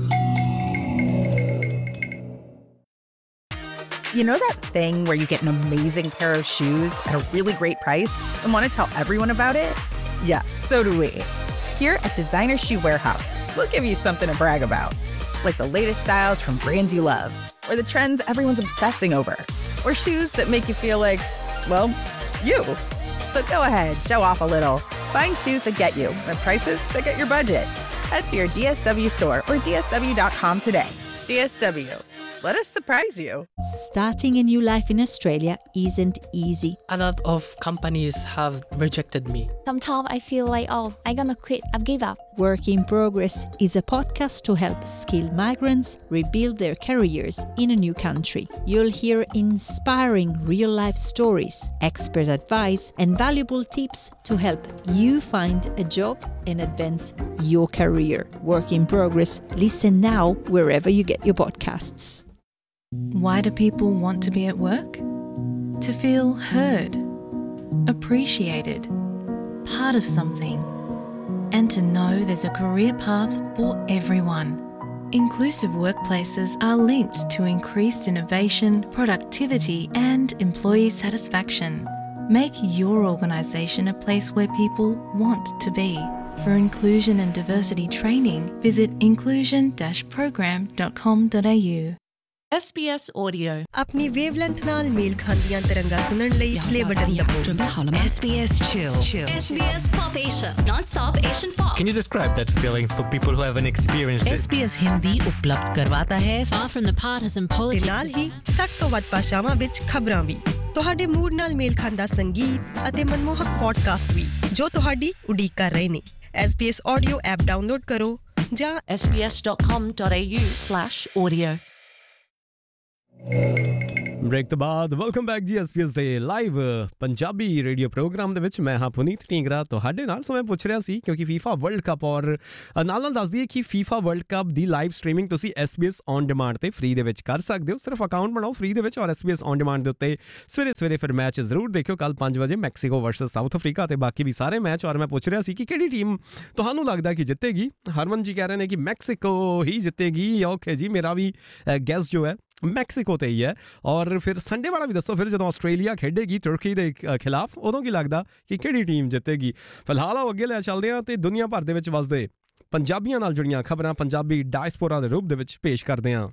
S5: You know that thing where you get an amazing pair of shoes at a really great price and want to tell everyone about it? Yeah, so do we. Here at Designer Shoe Warehouse, we'll give you something to brag about. Like the latest styles from brands you love, or the trends everyone's obsessing over, or shoes that make you feel like, well, you. So go ahead, show off a little. Find shoes that get you at prices that get your budget. Head to your D S W store or D S W dot com today. D S W. Let us surprise you.
S6: Starting a new life in Australia isn't easy.
S7: A lot of companies have rejected me.
S8: Sometimes I feel like, oh, I'm gonna quit, I've give up.
S6: Work in Progress is a podcast to help skilled migrants rebuild their careers in a new country. You'll hear inspiring real-life stories, expert advice, and valuable tips to help you find a job and advance your career. Work in Progress. Listen now wherever you get your podcasts.
S9: Why do people want to be at work? To feel heard, appreciated, part of something, and to know there's a career path for everyone. Inclusive workplaces are linked to increased innovation, productivity, and employee satisfaction. Make your organisation a place where people want to be. For inclusion and diversity training, visit inclusion dash program dot com dot a u.
S10: S B S Audio.
S11: अपनी wavelength नाल mail खांदियां तरंगा सुनन लई play button दबाओ।
S10: S B S Chill. Chill.
S8: S B S Pop Asia, non-stop Asian pop.
S12: Can you describe that feeling for people who haven't experienced it?
S10: S B S Hindi उपलब्ध करवाता है far from the partisan
S11: ਤੇ
S10: politics.
S11: ਨਾਲ ਹੀ ਸੱਠ ਤੋਂ ਵੱਧ ਭਾਸ਼ਾਵਾਂ ਵਿੱਚ ਖਬਰਾਂ ਵੀ, ਤੁਹਾਡੇ ਮੂਡ ਨਾਲ ਮੇਲ ਖਾਂਦਾ ਸੰਗੀਤ ਅਤੇ ਮਨਮੋਹਕ ਪੋਡਕਾਸਟ ਵੀ ਜੋ ਤੁਹਾਡੀ ਉਡੀਕ ਕਰ ਰਹੇ ਨੇ। S B S Audio app download ਕਰੋ ਜਾਂ
S10: S B S dot com dot a u slash audio.
S1: Break ਤੋਂ ਬਾਅਦ ਵੈਲਕਮ ਬੈਕ ਜੀ ਐਸਪੀਐਸ ਦੇ ਲਾਈਵ ਪੰਜਾਬੀ ਰੇਡੀਓ ਪ੍ਰੋਗਰਾਮ ਦੇ ਵਿੱਚ ਮੈਂ ਹਾਂ ਪੁਨੀਤ ਢੀਂਗਰਾ ਤੁਹਾਡੇ ਨਾਲ। ਸੋ ਮੈਂ ਪੁੱਛ ਰਿਹਾ ਸੀ ਕਿਉਂਕਿ ਫੀਫਾ ਵਰਲਡ ਕੱਪ ਔਰ ਨਾਲ ਨਾਲ ਦੱਸ ਦਈਏ ਕਿ ਫੀਫਾ ਵਰਲਡ ਕੱਪ ਦੀ ਲਾਈਵ ਸਟ੍ਰੀਮਿੰਗ ਤੁਸੀਂ ਐਸਬੀਐਸ ਔਨ ਡਿਮਾਂਡ ਤੇ ਫ੍ਰੀ ਦੇ ਵਿੱਚ ਕਰ ਸਕਦੇ ਹੋ। ਸਿਰਫ ਅਕਾਊਂਟ ਬਣਾਓ ਫ੍ਰੀ ਦੇ ਵਿੱਚ ਔਰ ਐਸਬੀਐਸ ਔਨ ਡਿਮਾਂਡ ਦੇ ਉੱਤੇ ਸਵੇਰੇ ਸਵੇਰੇ ਫਿਰ ਮੈਚ ਜ਼ਰੂਰ ਦੇਖਿਓ। ਕੱਲ ਪੰਜ ਵਜੇ ਮੈਕਸੀਕੋ ਵਰਸਸ ਸਾਊਥ ਅਫਰੀਕਾ ਅਤੇ ਬਾਕੀ ਵੀ ਸਾਰੇ ਮੈਚ। ਔਰ ਮੈਂ ਪੁੱਛ ਰਿਹਾ ਸੀ ਕਿ ਕਿਹੜੀ ਟੀਮ ਤੁਹਾਨੂੰ ਲੱਗਦਾ ਕਿ ਜਿੱਤੇਗੀ। ਹਰਮਨ ਜੀ ਕਹਿ ਰਹੇ ਨੇ ਕਿ ਮੈਕਸੀਕੋ ਹੀ ਜਿੱਤੇਗੀ। ਓਕੇ ਜੀ, ਮੇਰਾ ਵੀ ਗੈਸ ਜੋ ਹੈ ਮੈਕਸੀਕੋ ਤੇ ਹੀ ਹੈ। ਔਰ ਫਿਰ ਸੰਡੇ ਵਾਲਾ ਵੀ ਦੱਸੋ ਫਿਰ ਜਦੋਂ ਆਸਟ੍ਰੇਲੀਆ ਖੇਡੇਗੀ ਤੁਰਕੀ ਦੇ ਖਿਲਾਫ ਉਦੋਂ ਕੀ ਲੱਗਦਾ ਕਿ ਕਿਹੜੀ ਟੀਮ ਜਿੱਤੇਗੀ। ਫਿਲਹਾਲ ਆਓ ਅੱਗੇ ਲੈ ਚੱਲਦੇ ਹਾਂ ਤੇ ਦੁਨੀਆ ਭਰ ਦੇ ਵਿੱਚ ਵਸਦੇ ਪੰਜਾਬੀਆਂ ਨਾਲ ਜੁੜੀਆਂ ਖਬਰਾਂ ਪੰਜਾਬੀ ਡਾਇਸਪੋਰਾ ਦੇ ਰੂਪ ਦੇ ਵਿੱਚ ਪੇਸ਼ ਕਰਦੇ ਹਾਂ।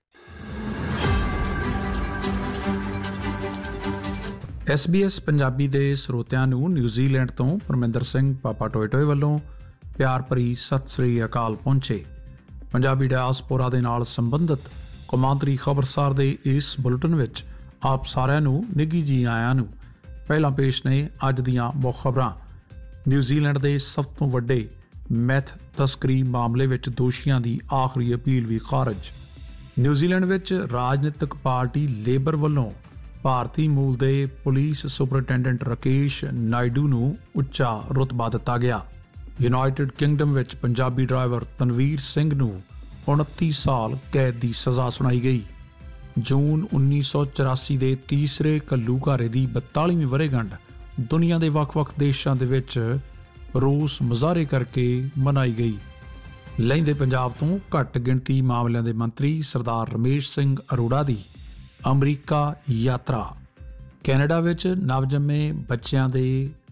S13: ਐਸ ਬੀ ਐਸ ਪੰਜਾਬੀ ਦੇ ਸਰੋਤਿਆਂ ਨੂੰ ਨਿਊਜ਼ੀਲੈਂਡ ਤੋਂ ਪਰਮਿੰਦਰ ਸਿੰਘ ਪਾਪਾ ਟੋਏ ਟੋਏ ਵੱਲੋਂ ਪਿਆਰ ਭਰੀ ਸਤਿ ਸ੍ਰੀ ਅਕਾਲ ਪਹੁੰਚੇ। ਪੰਜਾਬੀ ਡਾਇਸਪੋਰਾ ਦੇ ਨਾਲ ਸੰਬੰਧਿਤ ਕੌਮਾਂਤਰੀ ਖਬਰਸਾਰ ਦੇ ਇਸ ਬੁਲਟਨ ਵਿੱਚ ਆਪ ਸਾਰਿਆਂ ਨੂੰ ਨਿੱਘੀ ਜੀ ਆਇਆਂ ਨੂੰ। ਪਹਿਲਾਂ ਪੇਸ਼ ਨੇ ਅੱਜ ਦੀਆਂ ਮੁੱਖ ਖਬਰਾਂ। ਨਿਊਜ਼ੀਲੈਂਡ ਦੇ ਸਭ ਤੋਂ ਵੱਡੇ ਮੈਥ ਤਸਕਰੀ ਮਾਮਲੇ ਵਿੱਚ ਦੋਸ਼ੀਆਂ ਦੀ ਆਖਰੀ ਅਪੀਲ ਵੀ ਖਾਰਜ। ਨਿਊਜ਼ੀਲੈਂਡ ਵਿੱਚ ਰਾਜਨੀਤਿਕ ਪਾਰਟੀ ਲੇਬਰ ਵੱਲੋਂ ਭਾਰਤੀ ਮੂਲ ਦੇ ਪੁਲਿਸ ਸੁਪਰਡੈਂਟੈਂਟ ਰਾਕੇਸ਼ ਨਾਇਡੂ ਨੂੰ ਉੱਚਾ ਰੁਤਬਾ ਦਿੱਤਾ ਗਿਆ। ਯੂਨਾਈਟਿਡ ਕਿੰਗਡਮ ਵਿੱਚ ਪੰਜਾਬੀ ਡਰਾਈਵਰ ਤਨਵੀਰ ਸਿੰਘ ਨੂੰ ਉਨੱਤੀ ਸਾਲ ਕੈਦ ਦੀ ਸਜ਼ਾ ਸੁਣਾਈ ਗਈ। ਜੂਨ ਉੱਨੀ ਸੌ ਚੁਰਾਸੀ ਦੇ ਤੀਸਰੇ ਘੱਲੂਘਾਰੇ ਦੀ ਬਤਾਲੀਵੀਂ ਵਰ੍ਹੇਗੰਢ ਦੁਨੀਆ ਦੇ ਵੱਖ-ਵੱਖ ਦੇਸ਼ਾਂ ਦੇ ਵਿੱਚ ਰੋਸ ਮੁਜ਼ਾਹਰੇ ਕਰਕੇ ਮਨਾਈ ਗਈ। ਲਹਿੰਦੇ ਪੰਜਾਬ ਤੋਂ ਘੱਟ ਗਿਣਤੀ ਮਾਮਲਿਆਂ ਦੇ ਮੰਤਰੀ ਸਰਦਾਰ ਰਮੇਸ਼ ਸਿੰਘ ਅਰੋੜਾ ਦੀ ਅਮਰੀਕਾ ਯਾਤਰਾ। ਕੈਨੇਡਾ ਵਿੱਚ ਨਵਜੰਮੇ ਬੱਚਿਆਂ ਦੇ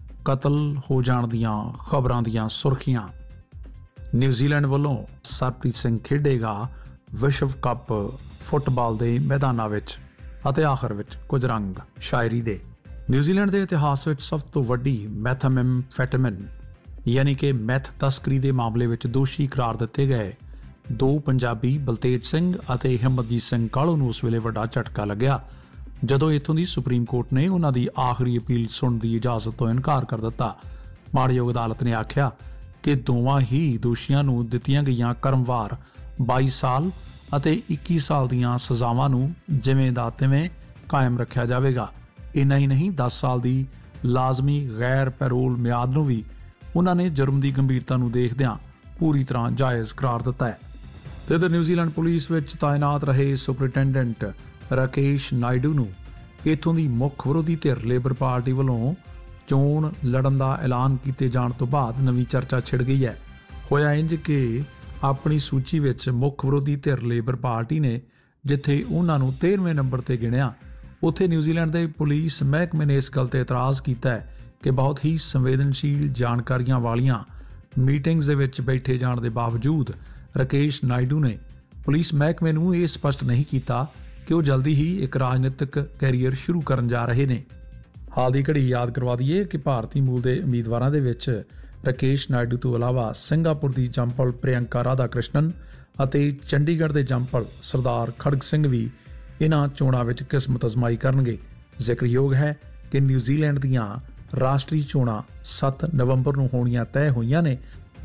S13: ਕਤਲ ਹੋ ਜਾਣ ਦੀਆਂ ਖਬਰਾਂ ਦੀਆਂ ਸੁਰਖੀਆਂ। ਨਿਊਜ਼ੀਲੈਂਡ ਵੱਲੋਂ ਸਰਪ੍ਰੀਤ ਸਿੰਘ ਖੇਡੇਗਾ ਵਿਸ਼ਵ ਕੱਪ ਫੁੱਟਬਾਲ ਦੇ ਮੈਦਾਨਾਂ ਵਿੱਚ। ਅਤੇ ਆਖਰ ਵਿੱਚ ਕੁਝ ਰੰਗ ਸ਼ਾਇਰੀ ਦੇ। ਨਿਊਜ਼ੀਲੈਂਡ ਦੇ ਇਤਿਹਾਸ ਵਿੱਚ ਸਭ ਤੋਂ ਵੱਡੀ ਮੈਥਾਮੈਮਫੈਟਾਮਿਨ ਯਾਨੀ ਕਿ ਮੈਥ ਤਸਕਰੀ ਦੇ ਮਾਮਲੇ ਵਿੱਚ ਦੋਸ਼ੀ ਕਰਾਰ ਦਿੱਤੇ ਗਏ ਦੋ ਪੰਜਾਬੀ ਬਲਤੇਜ ਸਿੰਘ ਅਤੇ ਹਿੰਮਤਜੀਤ ਸਿੰਘ ਕਾਲੂ ਨੂੰ ਉਸ ਵੇਲੇ ਵੱਡਾ ਝਟਕਾ ਲੱਗਿਆ ਜਦੋਂ ਇੱਥੋਂ ਦੀ ਸੁਪਰੀਮ ਕੋਰਟ ਨੇ ਉਹਨਾਂ ਦੀ ਆਖਰੀ ਅਪੀਲ ਸੁਣਨ ਦੀ ਇਜਾਜ਼ਤ ਤੋਂ ਇਨਕਾਰ ਕਰ ਦਿੱਤਾ। ਮਾਣਯੋਗ ਅਦਾਲਤ ਨੇ ਆਖਿਆ ਕਿ ਦੋਵਾਂ ਹੀ ਦੋਸ਼ੀਆਂ ਨੂੰ ਦਿੱਤੀਆਂ ਗਈਆਂ ਕਰਮਵਾਰ ਬਾਈ ਸਾਲ ਅਤੇ ਇੱਕੀ ਸਾਲ ਦੀਆਂ ਸਜ਼ਾਵਾਂ ਨੂੰ ਜਿਵੇਂ ਦਾ ਤਿਵੇਂ ਕਾਇਮ ਰੱਖਿਆ ਜਾਵੇਗਾ। ਇੰਨਾ ਹੀ ਨਹੀਂ ਦਸ ਸਾਲ ਦੀ ਲਾਜ਼ਮੀ ਗੈਰ ਪੈਰੋਲ ਮਿਆਦ ਨੂੰ ਵੀ ਉਹਨਾਂ ਨੇ ਜੁਰਮ ਦੀ ਗੰਭੀਰਤਾ ਨੂੰ ਦੇਖਦਿਆਂ ਪੂਰੀ ਤਰ੍ਹਾਂ ਜਾਇਜ਼ ਕਰਾਰ ਦਿੱਤਾ ਹੈ। ਤੇ ਇਧਰ ਨਿਊਜ਼ੀਲੈਂਡ ਪੁਲਿਸ ਵਿੱਚ ਤਾਇਨਾਤ ਰਹੇ ਸੁਪਰਡੈਂਟੈਂਟ ਰਾਕੇਸ਼ ਨਾਇਡੂ ਨੂੰ ਇੱਥੋਂ ਦੀ ਮੁੱਖ ਵਿਰੋਧੀ ਧਿਰ ਲੇਬਰ ਪਾਰਟੀ ਵੱਲੋਂ ਚੋਣ ਲੜਨ ਦਾ ਐਲਾਨ ਕੀਤੇ ਜਾਣ ਤੋਂ ਬਾਅਦ ਨਵੀਂ ਚਰਚਾ ਛਿੜ ਗਈ ਹੈ। ਹੋਇਆ ਇੰਜ ਕਿ ਆਪਣੀ ਸੂਚੀ ਵਿੱਚ ਮੁੱਖ ਵਿਰੋਧੀ ਧਿਰ ਲੇਬਰ ਪਾਰਟੀ ਨੇ ਜਿੱਥੇ ਉਹਨਾਂ ਨੂੰ ਤੇਰਵੇਂ ਨੰਬਰ ਤੇ ਗਿਣਿਆ, ਉੱਥੇ ਨਿਊਜ਼ੀਲੈਂਡ ਦੇ ਪੁਲਿਸ ਮਹਿਕਮੇ ਨੇ ਇਸ ਗੱਲ ਤੇ ਇਤਰਾਜ਼ ਕੀਤਾ ਹੈ ਕਿ ਬਹੁਤ ਹੀ ਸੰਵੇਦਨਸ਼ੀਲ ਜਾਣਕਾਰੀਆਂ ਵਾਲੀਆਂ ਮੀਟਿੰਗਸ ਦੇ ਵਿੱਚ ਬੈਠੇ ਜਾਣ ਦੇ ਬਾਵਜੂਦ ਰਾਕੇਸ਼ ਨਾਇਡੂ ਨੇ ਪੁਲਿਸ ਮਹਿਕਮੇ ਨੂੰ ਇਹ ਸਪਸ਼ਟ ਨਹੀਂ ਕੀਤਾ ਕਿ ਉਹ ਜਲਦੀ ਹੀ ਇੱਕ ਰਾਜਨੀਤਿਕ ਕੈਰੀਅਰ ਸ਼ੁਰੂ ਕਰਨ ਜਾ ਰਹੇ ਨੇ। ਹਾਲ ਦੀ ਘੜੀ ਯਾਦ ਕਰਵਾ ਦਈਏ ਕਿ ਭਾਰਤੀ ਮੂਲ ਦੇ ਉਮੀਦਵਾਰਾਂ ਦੇ ਵਿੱਚ ਰਾਕੇਸ਼ ਨਾਇਡੂ ਤੋਂ ਇਲਾਵਾ ਸਿੰਗਾਪੁਰ ਦੀ ਜੰਪਲ ਪ੍ਰਿਯੰਕਾ ਰਾਧਾ ਕ੍ਰਿਸ਼ਨਨ ਅਤੇ ਚੰਡੀਗੜ੍ਹ ਦੇ ਜੰਪਲ ਸਰਦਾਰ ਖੜਗ ਸਿੰਘ ਵੀ ਇਹਨਾਂ ਚੋਣਾਂ ਵਿੱਚ ਕਿਸਮਤ ਅਜ਼ਮਾਈ ਕਰਨਗੇ। ਜ਼ਿਕਰਯੋਗ ਹੈ ਕਿ ਨਿਊਜ਼ੀਲੈਂਡ ਦੀਆਂ ਰਾਸ਼ਟਰੀ ਚੋਣਾਂ ਸੱਤ ਨਵੰਬਰ ਨੂੰ ਹੋਣੀਆਂ ਤੈਅ ਹੋਈਆਂ ਨੇ।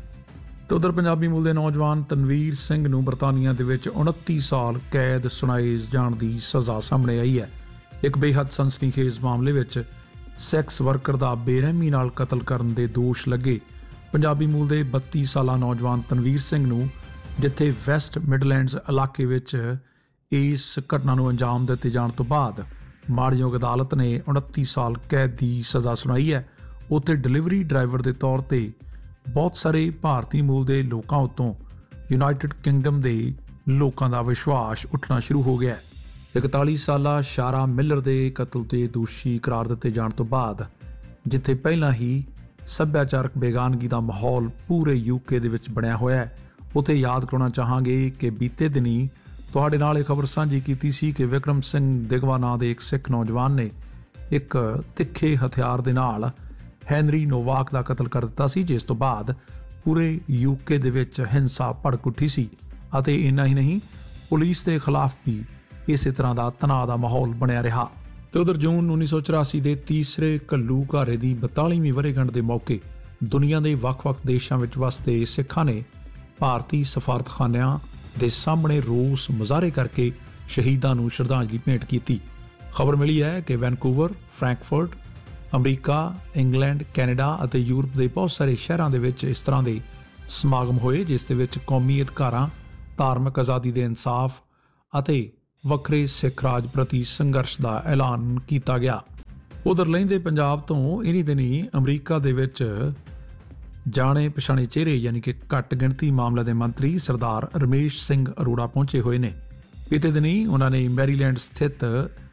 S13: ਤੇ ਉਧਰ ਪੰਜਾਬੀ ਮੂਲ ਦੇ ਨੌਜਵਾਨ ਤਨਵੀਰ ਸਿੰਘ ਨੂੰ ਬਰਤਾਨੀਆ ਦੇ ਵਿੱਚ ਉਨੱਤੀ ਸਾਲ ਕੈਦ ਸੁਣਾਏ ਜਾਣ ਦੀ ਸਜ਼ਾ ਸਾਹਮਣੇ ਆਈ ਹੈ। ਇੱਕ ਬੇਹੱਦ ਸਨਸਨੀਖੇਜ਼ ਮਾਮਲੇ ਵਿੱਚ ਸੈਕਸ ਵਰਕਰ ਦਾ ਬੇਰਹਿਮੀ ਨਾਲ ਕਤਲ ਕਰਨ ਦੇ ਦੋਸ਼ ਲੱਗੇ ਪੰਜਾਬੀ ਮੂਲ ਦੇ ਬੱਤੀ ਸਾਲਾ ਨੌਜਵਾਨ ਤਨਵੀਰ ਸਿੰਘ ਨੂੰ, ਜਿੱਥੇ ਵੈਸਟ ਮਿਡਲੈਂਡਸ ਇਲਾਕੇ ਵਿੱਚ ਇਸ ਘਟਨਾ ਨੂੰ ਅੰਜਾਮ ਦਿੱਤੇ ਜਾਣ ਤੋਂ ਬਾਅਦ ਮਾਣਯੋਗ ਅਦਾਲਤ ਨੇ ਉਨੱਤੀ ਸਾਲ ਕੈਦ ਦੀ ਸਜ਼ਾ ਸੁਣਾਈ ਹੈ। ਉੱਥੇ ਡਿਲੀਵਰੀ ਡਰਾਈਵਰ ਦੇ ਤੌਰ ਤੇ ਬਹੁਤ ਸਾਰੇ ਭਾਰਤੀ ਮੂਲ ਦੇ ਲੋਕਾਂ ਉੱਤੋਂ ਯੂਨਾਈਟਿਡ ਕਿੰਗਡਮ ਦੇ ਲੋਕਾਂ ਦਾ ਵਿਸ਼ਵਾਸ ਉੱਠਣਾ ਸ਼ੁਰੂ ਹੋ ਗਿਆ। ਇਕਤਾਲੀ ਸਾਲਾ ਸ਼ਾਰਾ ਮਿਲਰ ਦੇ ਕਤਲ ਤੇ ਦੋਸ਼ੀ ਕਰਾਰ ਦਿੱਤੇ ਜਾਣ ਤੋਂ ਬਾਅਦ ਜਿੱਥੇ ਪਹਿਲਾਂ ਹੀ ਸੱਭਿਆਚਾਰਕ ਬੇਗਾਨਗੀ ਦਾ ਮਾਹੌਲ ਪੂਰੇ ਯੂਕੇ ਦੇ ਵਿੱਚ ਬਣਿਆ ਹੋਇਆ ਹੈ, ਉੱਥੇ ਯਾਦ ਕਰਾਉਣਾ ਚਾਹਾਂਗੇ ਕਿ ਬੀਤੇ ਦਿਨੀ ਤੁਹਾਡੇ ਨਾਲ ਇਹ ਖਬਰ ਸਾਂਝੀ ਕੀਤੀ ਸੀ ਕਿ ਵਿਕਰਮ ਸਿੰਘ ਦਿਗਵਾ ਨਾਂ ਦੇ ਇੱਕ ਸਿੱਖ ਨੌਜਵਾਨ ਨੇ ਇੱਕ ਤਿੱਖੇ ਹਥਿਆਰ ਦੇ ਨਾਲ ਹੈਨਰੀ ਨੋਵਾਕ ਦਾ ਕਤਲ ਕਰ ਦਿੱਤਾ ਸੀ, ਜਿਸ ਤੋਂ ਬਾਅਦ ਪੂਰੇ ਯੂਕੇ ਦੇ ਵਿੱਚ ਹਿੰਸਾ ਭੜਕ ਉੱਠੀ ਸੀ ਅਤੇ ਇੰਨਾ ਹੀ ਨਹੀਂ ਪੁਲਿਸ ਦੇ ਖਿਲਾਫ ਵੀ ਇਸੇ ਤਰ੍ਹਾਂ ਦਾ ਤਣਾਅ ਦਾ ਮਾਹੌਲ ਬਣਿਆ ਰਿਹਾ। ਤੇ ਉਧਰ ਜੂਨ ਉੱਨੀ ਸੌ ਚੁਰਾਸੀ ਦੇ ਤੀਸਰੇ ਘੱਲੂਘਾਰੇ ਦੀ ਬਤਾਲੀਵੀਂ ਵਰ੍ਹੇਗੰਢ ਦੇ ਮੌਕੇ ਦੁਨੀਆ ਦੇ ਵੱਖ-ਵੱਖ ਦੇਸ਼ਾਂ ਵਿੱਚ ਵਸਦੇ ਸਿੱਖਾਂ ਨੇ ਭਾਰਤੀ ਸਫਾਰਤਖਾਨਿਆਂ ਦੇ ਸਾਹਮਣੇ ਰੋਸ ਮੁਜ਼ਾਹਰੇ ਕਰਕੇ ਸ਼ਹੀਦਾਂ ਨੂੰ ਸ਼ਰਧਾਂਜਲੀ ਭੇਂਟ ਕੀਤੀ। ਖਬਰ ਮਿਲੀ ਹੈ ਕਿ Vancouver, Frankfurt, America, England, Canada ਅਤੇ ਯੂਰਪ ਦੇ ਬਹੁਤ ਸਾਰੇ ਸ਼ਹਿਰਾਂ ਦੇ ਵਿੱਚ ਇਸ ਤਰ੍ਹਾਂ ਦੇ ਸਮਾਗਮ ਹੋਏ, ਜਿਸ ਦੇ ਵਿੱਚ ਕੌਮੀ ਅਧਿਕਾਰਾਂ, ਧਾਰਮਿਕ ਆਜ਼ਾਦੀ ਦੇ ਇਨਸਾਫ ਅਤੇ ਵੱਖਰੇ ਸਿੱਖ ਰਾਜ ਪ੍ਰਤੀ ਸੰਘਰਸ਼ ਦਾ ਐਲਾਨ ਕੀਤਾ ਗਿਆ। ਉਧਰ ਲਹਿੰਦੇ ਪੰਜਾਬ ਤੋਂ ਇਨੀ ਦਿਨੀ ਅਮਰੀਕਾ ਦੇ ਵਿੱਚ ਜਾਣੇ ਪਛਾਣੇ ਚਿਹਰੇ ਯਾਨੀ ਕਿ ਘੱਟ ਗਿਣਤੀ ਮਾਮਲਿਆਂ ਦੇ ਮੰਤਰੀ ਸਰਦਾਰ ਰਮੇਸ਼ ਸਿੰਘ ਅਰੋੜਾ ਪਹੁੰਚੇ ਹੋਏ ਨੇ। ਬੀਤੇ ਦਿਨੀ ਉਹਨਾਂ ਨੇ ਮੈਰੀਲੈਂਡ ਸਥਿਤ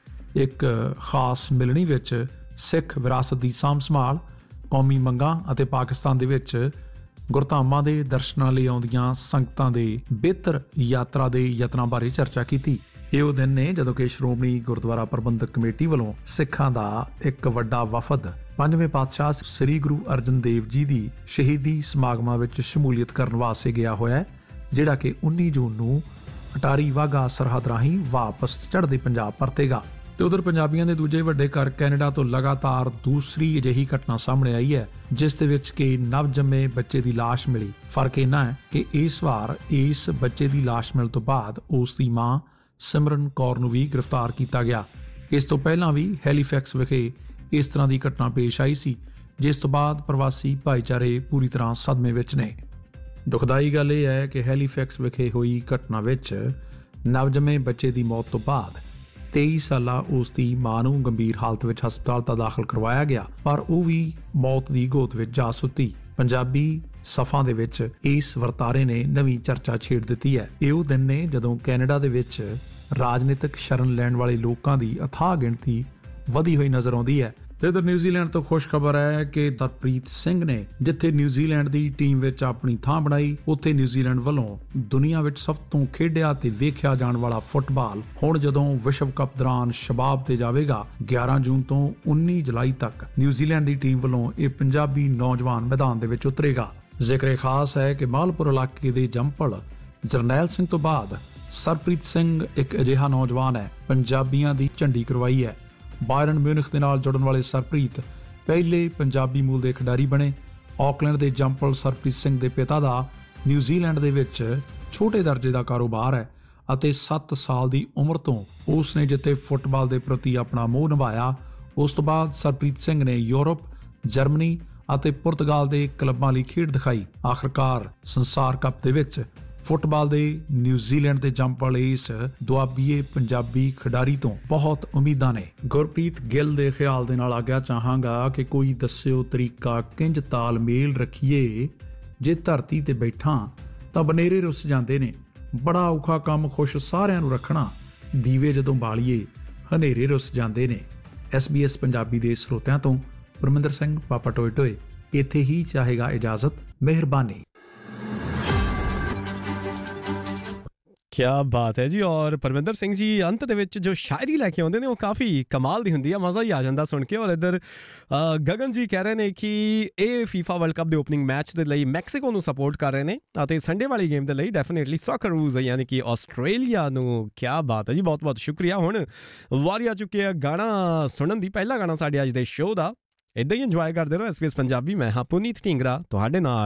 S13: ਇੱਕ ਖਾਸ ਮਿਲਣੀ ਵਿੱਚ ਸਿੱਖ ਵਿਰਾਸਤ ਦੀ ਸਾਂਭ ਸੰਭਾਲ, ਕੌਮੀ ਮੰਗਾਂ ਅਤੇ ਪਾਕਿਸਤਾਨ ਦੇ ਵਿੱਚ ਗੁਰਧਾਮਾਂ ਦੇ ਦਰਸ਼ਨਾਂ ਲਈ ਆਉਂਦੀਆਂ ਸੰਗਤਾਂ ਦੇ ਬਿਹਤਰ ਯਾਤਰਾ ਦੇ ਯਤਨਾਂ ਬਾਰੇ ਚਰਚਾ ਕੀਤੀ। ਇਹ ਉਹ ਦਿਨ ਨੇ ਜਦੋਂ ਕਿ ਸ਼੍ਰੋਮਣੀ ਗੁਰਦੁਆਰਾ ਪ੍ਰਬੰਧਕ ਕਮੇਟੀ ਵੱਲੋਂ ਸਿੱਖਾਂ ਦਾ ਇੱਕ ਵੱਡਾ ਵਫਦ ਪੰਜਵੇਂ ਪਾਤਸ਼ਾਹ ਸ੍ਰੀ ਗੁਰੂ ਅਰਜਨ ਦੇਵ ਜੀ ਦੀ ਸ਼ਹੀਦੀ ਸਮਾਗਮਾਂ ਵਿੱਚ ਸ਼ਮੂਲੀਅਤ ਕਰਨ ਵਾਸਤੇ ਗਿਆ ਹੋਇਆ ਹੈ, ਜਿਹੜਾ ਕਿ ਉੱਨੀ ਜੂਨ ਨੂੰ ਅਟਾਰੀ ਵਾਹਗਾ ਸਰਹੱਦ ਰਾਹੀਂ ਵਾਪਸ ਚੜ੍ਹਦੇ ਪੰਜਾਬ ਪਰਤੇਗਾ। ਤੇ ਉਧਰ ਪੰਜਾਬੀਆਂ ਦੇ ਦੂਜੇ ਵੱਡੇ ਘਰ ਕੈਨੇਡਾ ਤੋਂ ਲਗਾਤਾਰ ਦੂਸਰੀ ਅਜਿਹੀ ਘਟਨਾ ਸਾਹਮਣੇ ਆਈ ਹੈ, ਜਿਸ ਦੇ ਵਿੱਚ ਕਿ ਨਵਜੰਮੇ ਬੱਚੇ ਦੀ ਲਾਸ਼ ਮਿਲੀ। ਫਰਕ ਇਹਨਾਂ ਹੈ ਕਿ ਇਸ ਵਾਰ ਇਸ ਬੱਚੇ ਦੀ ਲਾਸ਼ ਮਿਲਣ ਤੋਂ ਬਾਅਦ ਉਸ ਦੀ ਮਾਂ ਸਿਮਰਨ ਕੌਰ ਨੂੰ ਵੀ ਗ੍ਰਿਫਤਾਰ ਕੀਤਾ ਗਿਆ। ਇਸ ਤੋਂ ਪਹਿਲਾਂ ਵੀ ਹੈਲੀਫੈਕਸ ਵਿਖੇ ਇਸ ਤਰ੍ਹਾਂ ਦੀ ਘਟਨਾ ਪੇਸ਼ ਆਈ ਸੀ, ਜਿਸ ਤੋਂ ਬਾਅਦ ਪ੍ਰਵਾਸੀ ਭਾਈਚਾਰੇ ਪੂਰੀ ਤਰ੍ਹਾਂ ਸਦਮੇ ਵਿੱਚ ਨੇ। ਦੁਖਦਾਈ ਗੱਲ ਇਹ ਹੈ ਕਿ ਹੈਲੀਫੈਕਸ ਵਿਖੇ ਹੋਈ ਘਟਨਾ ਵਿੱਚ ਨਵਜੰਮੇ ਬੱਚੇ ਦੀ ਮੌਤ ਤੋਂ ਬਾਅਦ ਤੇਈ ਸਾਲਾ ਉਸ ਦੀ ਮਾਂ ਨੂੰ ਗੰਭੀਰ ਹਾਲਤ ਵਿੱਚ ਹਸਪਤਾਲ ਤਾਂ ਦਾਖਲ ਕਰਵਾਇਆ ਗਿਆ, ਪਰ ਉਹ ਵੀ ਮੌਤ ਦੀ ਗੋਦ ਵਿੱਚ ਜਾ ਸੁੱਤੀ। ਪੰਜਾਬੀ ਸਫਾਂ ਦੇ ਵਿੱਚ ਇਸ ਵਰਤਾਰੇ ਨੇ ਨਵੀਂ ਚਰਚਾ ਛੇੜ ਦਿੱਤੀ ਹੈ। ਇਹ ਉਹ ਦਿਨ ਨੇ ਜਦੋਂ ਕੈਨੇਡਾ ਦੇ ਵਿੱਚ ਰਾਜਨੀਤਿਕ ਸ਼ਰਨ ਲੈਣ ਵਾਲੇ ਲੋਕਾਂ ਦੀ ਅਥਾਹ ਗਿਣਤੀ ਵਧੀ ਹੋਈ ਨਜ਼ਰ ਆਉਂਦੀ ਹੈ। ਤੇ ਇਧਰ ਨਿਊਜ਼ੀਲੈਂਡ ਤੋਂ ਖੁਸ਼ ਖਬਰ ਹੈ ਕਿ ਦਰਪ੍ਰੀਤ ਸਿੰਘ ਨੇ ਜਿੱਥੇ ਨਿਊਜ਼ੀਲੈਂਡ ਦੀ ਟੀਮ ਵਿੱਚ ਆਪਣੀ ਥਾਂ ਬਣਾਈ, ਉੱਥੇ ਨਿਊਜ਼ੀਲੈਂਡ ਵੱਲੋਂ ਦੁਨੀਆ ਵਿੱਚ ਸਭ ਤੋਂ ਖੇਡਿਆ ਤੇ ਵੇਖਿਆ ਜਾਣ ਵਾਲਾ ਫੁੱਟਬਾਲ ਹੁਣ ਜਦੋਂ ਵਿਸ਼ਵ ਕੱਪ ਦੌਰਾਨ ਸ਼ਬਾਬ ਤੇ ਜਾਵੇਗਾ, ਗਿਆਰਾਂ ਜੂਨ ਤੋਂ ਉੱਨੀ ਜੁਲਾਈ ਤੱਕ ਨਿਊਜ਼ੀਲੈਂਡ ਦੀ ਟੀਮ ਵੱਲੋਂ ਇਹ ਪੰਜਾਬੀ ਨੌਜਵਾਨ ਮੈਦਾਨ ਦੇ ਵਿੱਚ ਉਤਰੇਗਾ। ਜ਼ਿਕਰ ਖਾਸ ਹੈ ਕਿ ਮਾਲਪੁਰ ਇਲਾਕੇ ਦੇ ਜੰਪਲ ਜਰਨੈਲ ਸਿੰਘ ਤੋਂ ਬਾਅਦ ਸਰਪ੍ਰੀਤ ਸਿੰਘ ਇੱਕ ਅਜਿਹਾ ਨੌਜਵਾਨ ਹੈ ਪੰਜਾਬੀਆਂ ਦੀ ਝੰਡੀ ਕਰਵਾਈ ਹੈ। ਬਾਇਰਨ ਮਿਊਨਿਖ ਦੇ ਨਾਲ ਜੁੜਨ ਵਾਲੇ ਸਰਪ੍ਰੀਤ ਪਹਿਲੇ ਪੰਜਾਬੀ ਮੂਲ ਦੇ ਖਿਡਾਰੀ ਬਣੇ। ਆਕਲੈਂਡ ਦੇ ਜੰਪਲ ਸਰਪ੍ਰੀਤ ਸਿੰਘ ਦੇ ਪਿਤਾ ਦਾ ਨਿਊਜ਼ੀਲੈਂਡ ਦੇ ਵਿੱਚ ਛੋਟੇ ਦਰਜੇ ਦਾ ਕਾਰੋਬਾਰ ਹੈ ਅਤੇ ਸੱਤ ਸਾਲ ਦੀ ਉਮਰ ਤੋਂ ਉਸ ਨੇ ਜਿੱਥੇ ਫੁੱਟਬਾਲ ਦੇ ਪ੍ਰਤੀ ਆਪਣਾ ਮੋਹ ਨਿਭਾਇਆ, ਉਸ ਤੋਂ ਬਾਅਦ ਸਰਪ੍ਰੀਤ ਸਿੰਘ ਨੇ ਯੂਰਪ, ਜਰਮਨੀ ਅਤੇ ਪੁਰਤਗਾਲ ਦੇ ਕਲੱਬਾਂ ਲਈ ਖੇਡ ਦਿਖਾਈ। ਆਖਰਕਾਰ ਸੰਸਾਰ ਕੱਪ ਦੇ ਵਿੱਚ ਫੁੱਟਬਾਲ ਦੇ ਨਿਊਜ਼ੀਲੈਂਡ ਦੇ ਜੰਪਲ ਇਸ ਦੁਆਬੀਏ ਪੰਜਾਬੀ ਖਿਡਾਰੀ ਤੋਂ ਬਹੁਤ ਉਮੀਦਾਂ ਨੇ। ਗੁਰਪ੍ਰੀਤ ਗਿੱਲ ਦੇ ਖਿਆਲ ਦੇ ਨਾਲ ਆਗਿਆ ਚਾਹਾਂਗਾ ਕਿ ਕੋਈ ਦੱਸਿਓ ਤਰੀਕਾ ਕਿੰਜ ਤਾਲਮੇਲ ਰੱਖੀਏ, ਜੇ ਧਰਤੀ ਤੇ ਬੈਠਾਂ ਤਾਂ ਬਨੇਰੇ ਰੁੱਸ ਜਾਂਦੇ ਨੇ, ਬੜਾ ਔਖਾ ਕੰਮ ਖੁਸ਼ ਸਾਰਿਆਂ ਨੂੰ ਰੱਖਣਾ, ਦੀਵੇ ਜਦੋਂ ਬਾਲੀਏ ਹਨੇਰੇ ਰੁੱਸ ਜਾਂਦੇ ਨੇ। ਐਸ ਬੀ ਐਸ ਪੰਜਾਬੀ ਦੇ ਸਰੋਤਿਆਂ ਤੋਂ ਪਰਮਿੰਦਰ ਸਿੰਘ ਪਾਪਾ ਟੋਏ ਟੋਏ ਇੱਥੇ ਹੀ ਚਾਹੇਗਾ ਇਜਾਜ਼ਤ। ਮਿਹਰਬਾਨੀ।
S1: क्या बात है जी। और परमिंਦਰ ਸਿੰਘ ਜੀ ਅੰਤ ਦੇ ਵਿੱਚ ਜੋ ਸ਼ਾਇਰੀ ਲੈ ਕੇ ਆਉਂਦੇ ਨੇ ਉਹ ਕਾਫੀ ਕਮਾਲ ਦੀ ਹੁੰਦੀ ਆ, ਮਜ਼ਾ ਹੀ ਆ ਜਾਂਦਾ ਸੁਣ ਕੇ। ਔਰ ਇੱਧਰ ਗਗਨ ਜੀ ਕਹਿ ਰਹੇ ਨੇ ਕਿ ਇਹ ਫੀਫਾ ਵਰਲਡ ਕੱਪ ਦੇ ਓਪਨਿੰਗ ਮੈਚ ਦੇ ਲਈ ਮੈਕਸੀਕੋ ਨੂੰ ਸਪੋਰਟ ਕਰ ਰਹੇ ਨੇ ਅਤੇ ਸੰਡੇ ਵਾਲੀ ਗੇਮ ਦੇ ਲਈ ਡੈਫੀਨੇਟਲੀ ਸੌਕਰੂਜ਼ ਯਾਨੀ ਕਿ ਆਸਟ੍ਰੇਲੀਆ ਨੂੰ। ਕੀ ਬਾਤ ਹੈ ਜੀ, ਬਹੁਤ ਬਹੁਤ ਸ਼ੁਕਰੀਆ। ਹੁਣ ਵਾਰੀ ਆ ਚੁੱਕੀ ਹੈ ਗਾਣਾ ਸੁਣਨ ਦੀ, ਪਹਿਲਾ ਗਾਣਾ ਸਾਡੇ ਅੱਜ ਦੇ ਸ਼ੋਅ ਦਾ। ਇੱਦਾਂ ਹੀ ਇੰਜੋਏ ਕਰਦੇ ਰਹੋ ਐਸ ਬੀ ਐਸ ਪੰਜਾਬੀ। ਮੈਂ ਹਾਂ ਪੁਨੀਤ ਢੀਂਗਰਾ ਤੁਹਾਡੇ ਨਾਲ।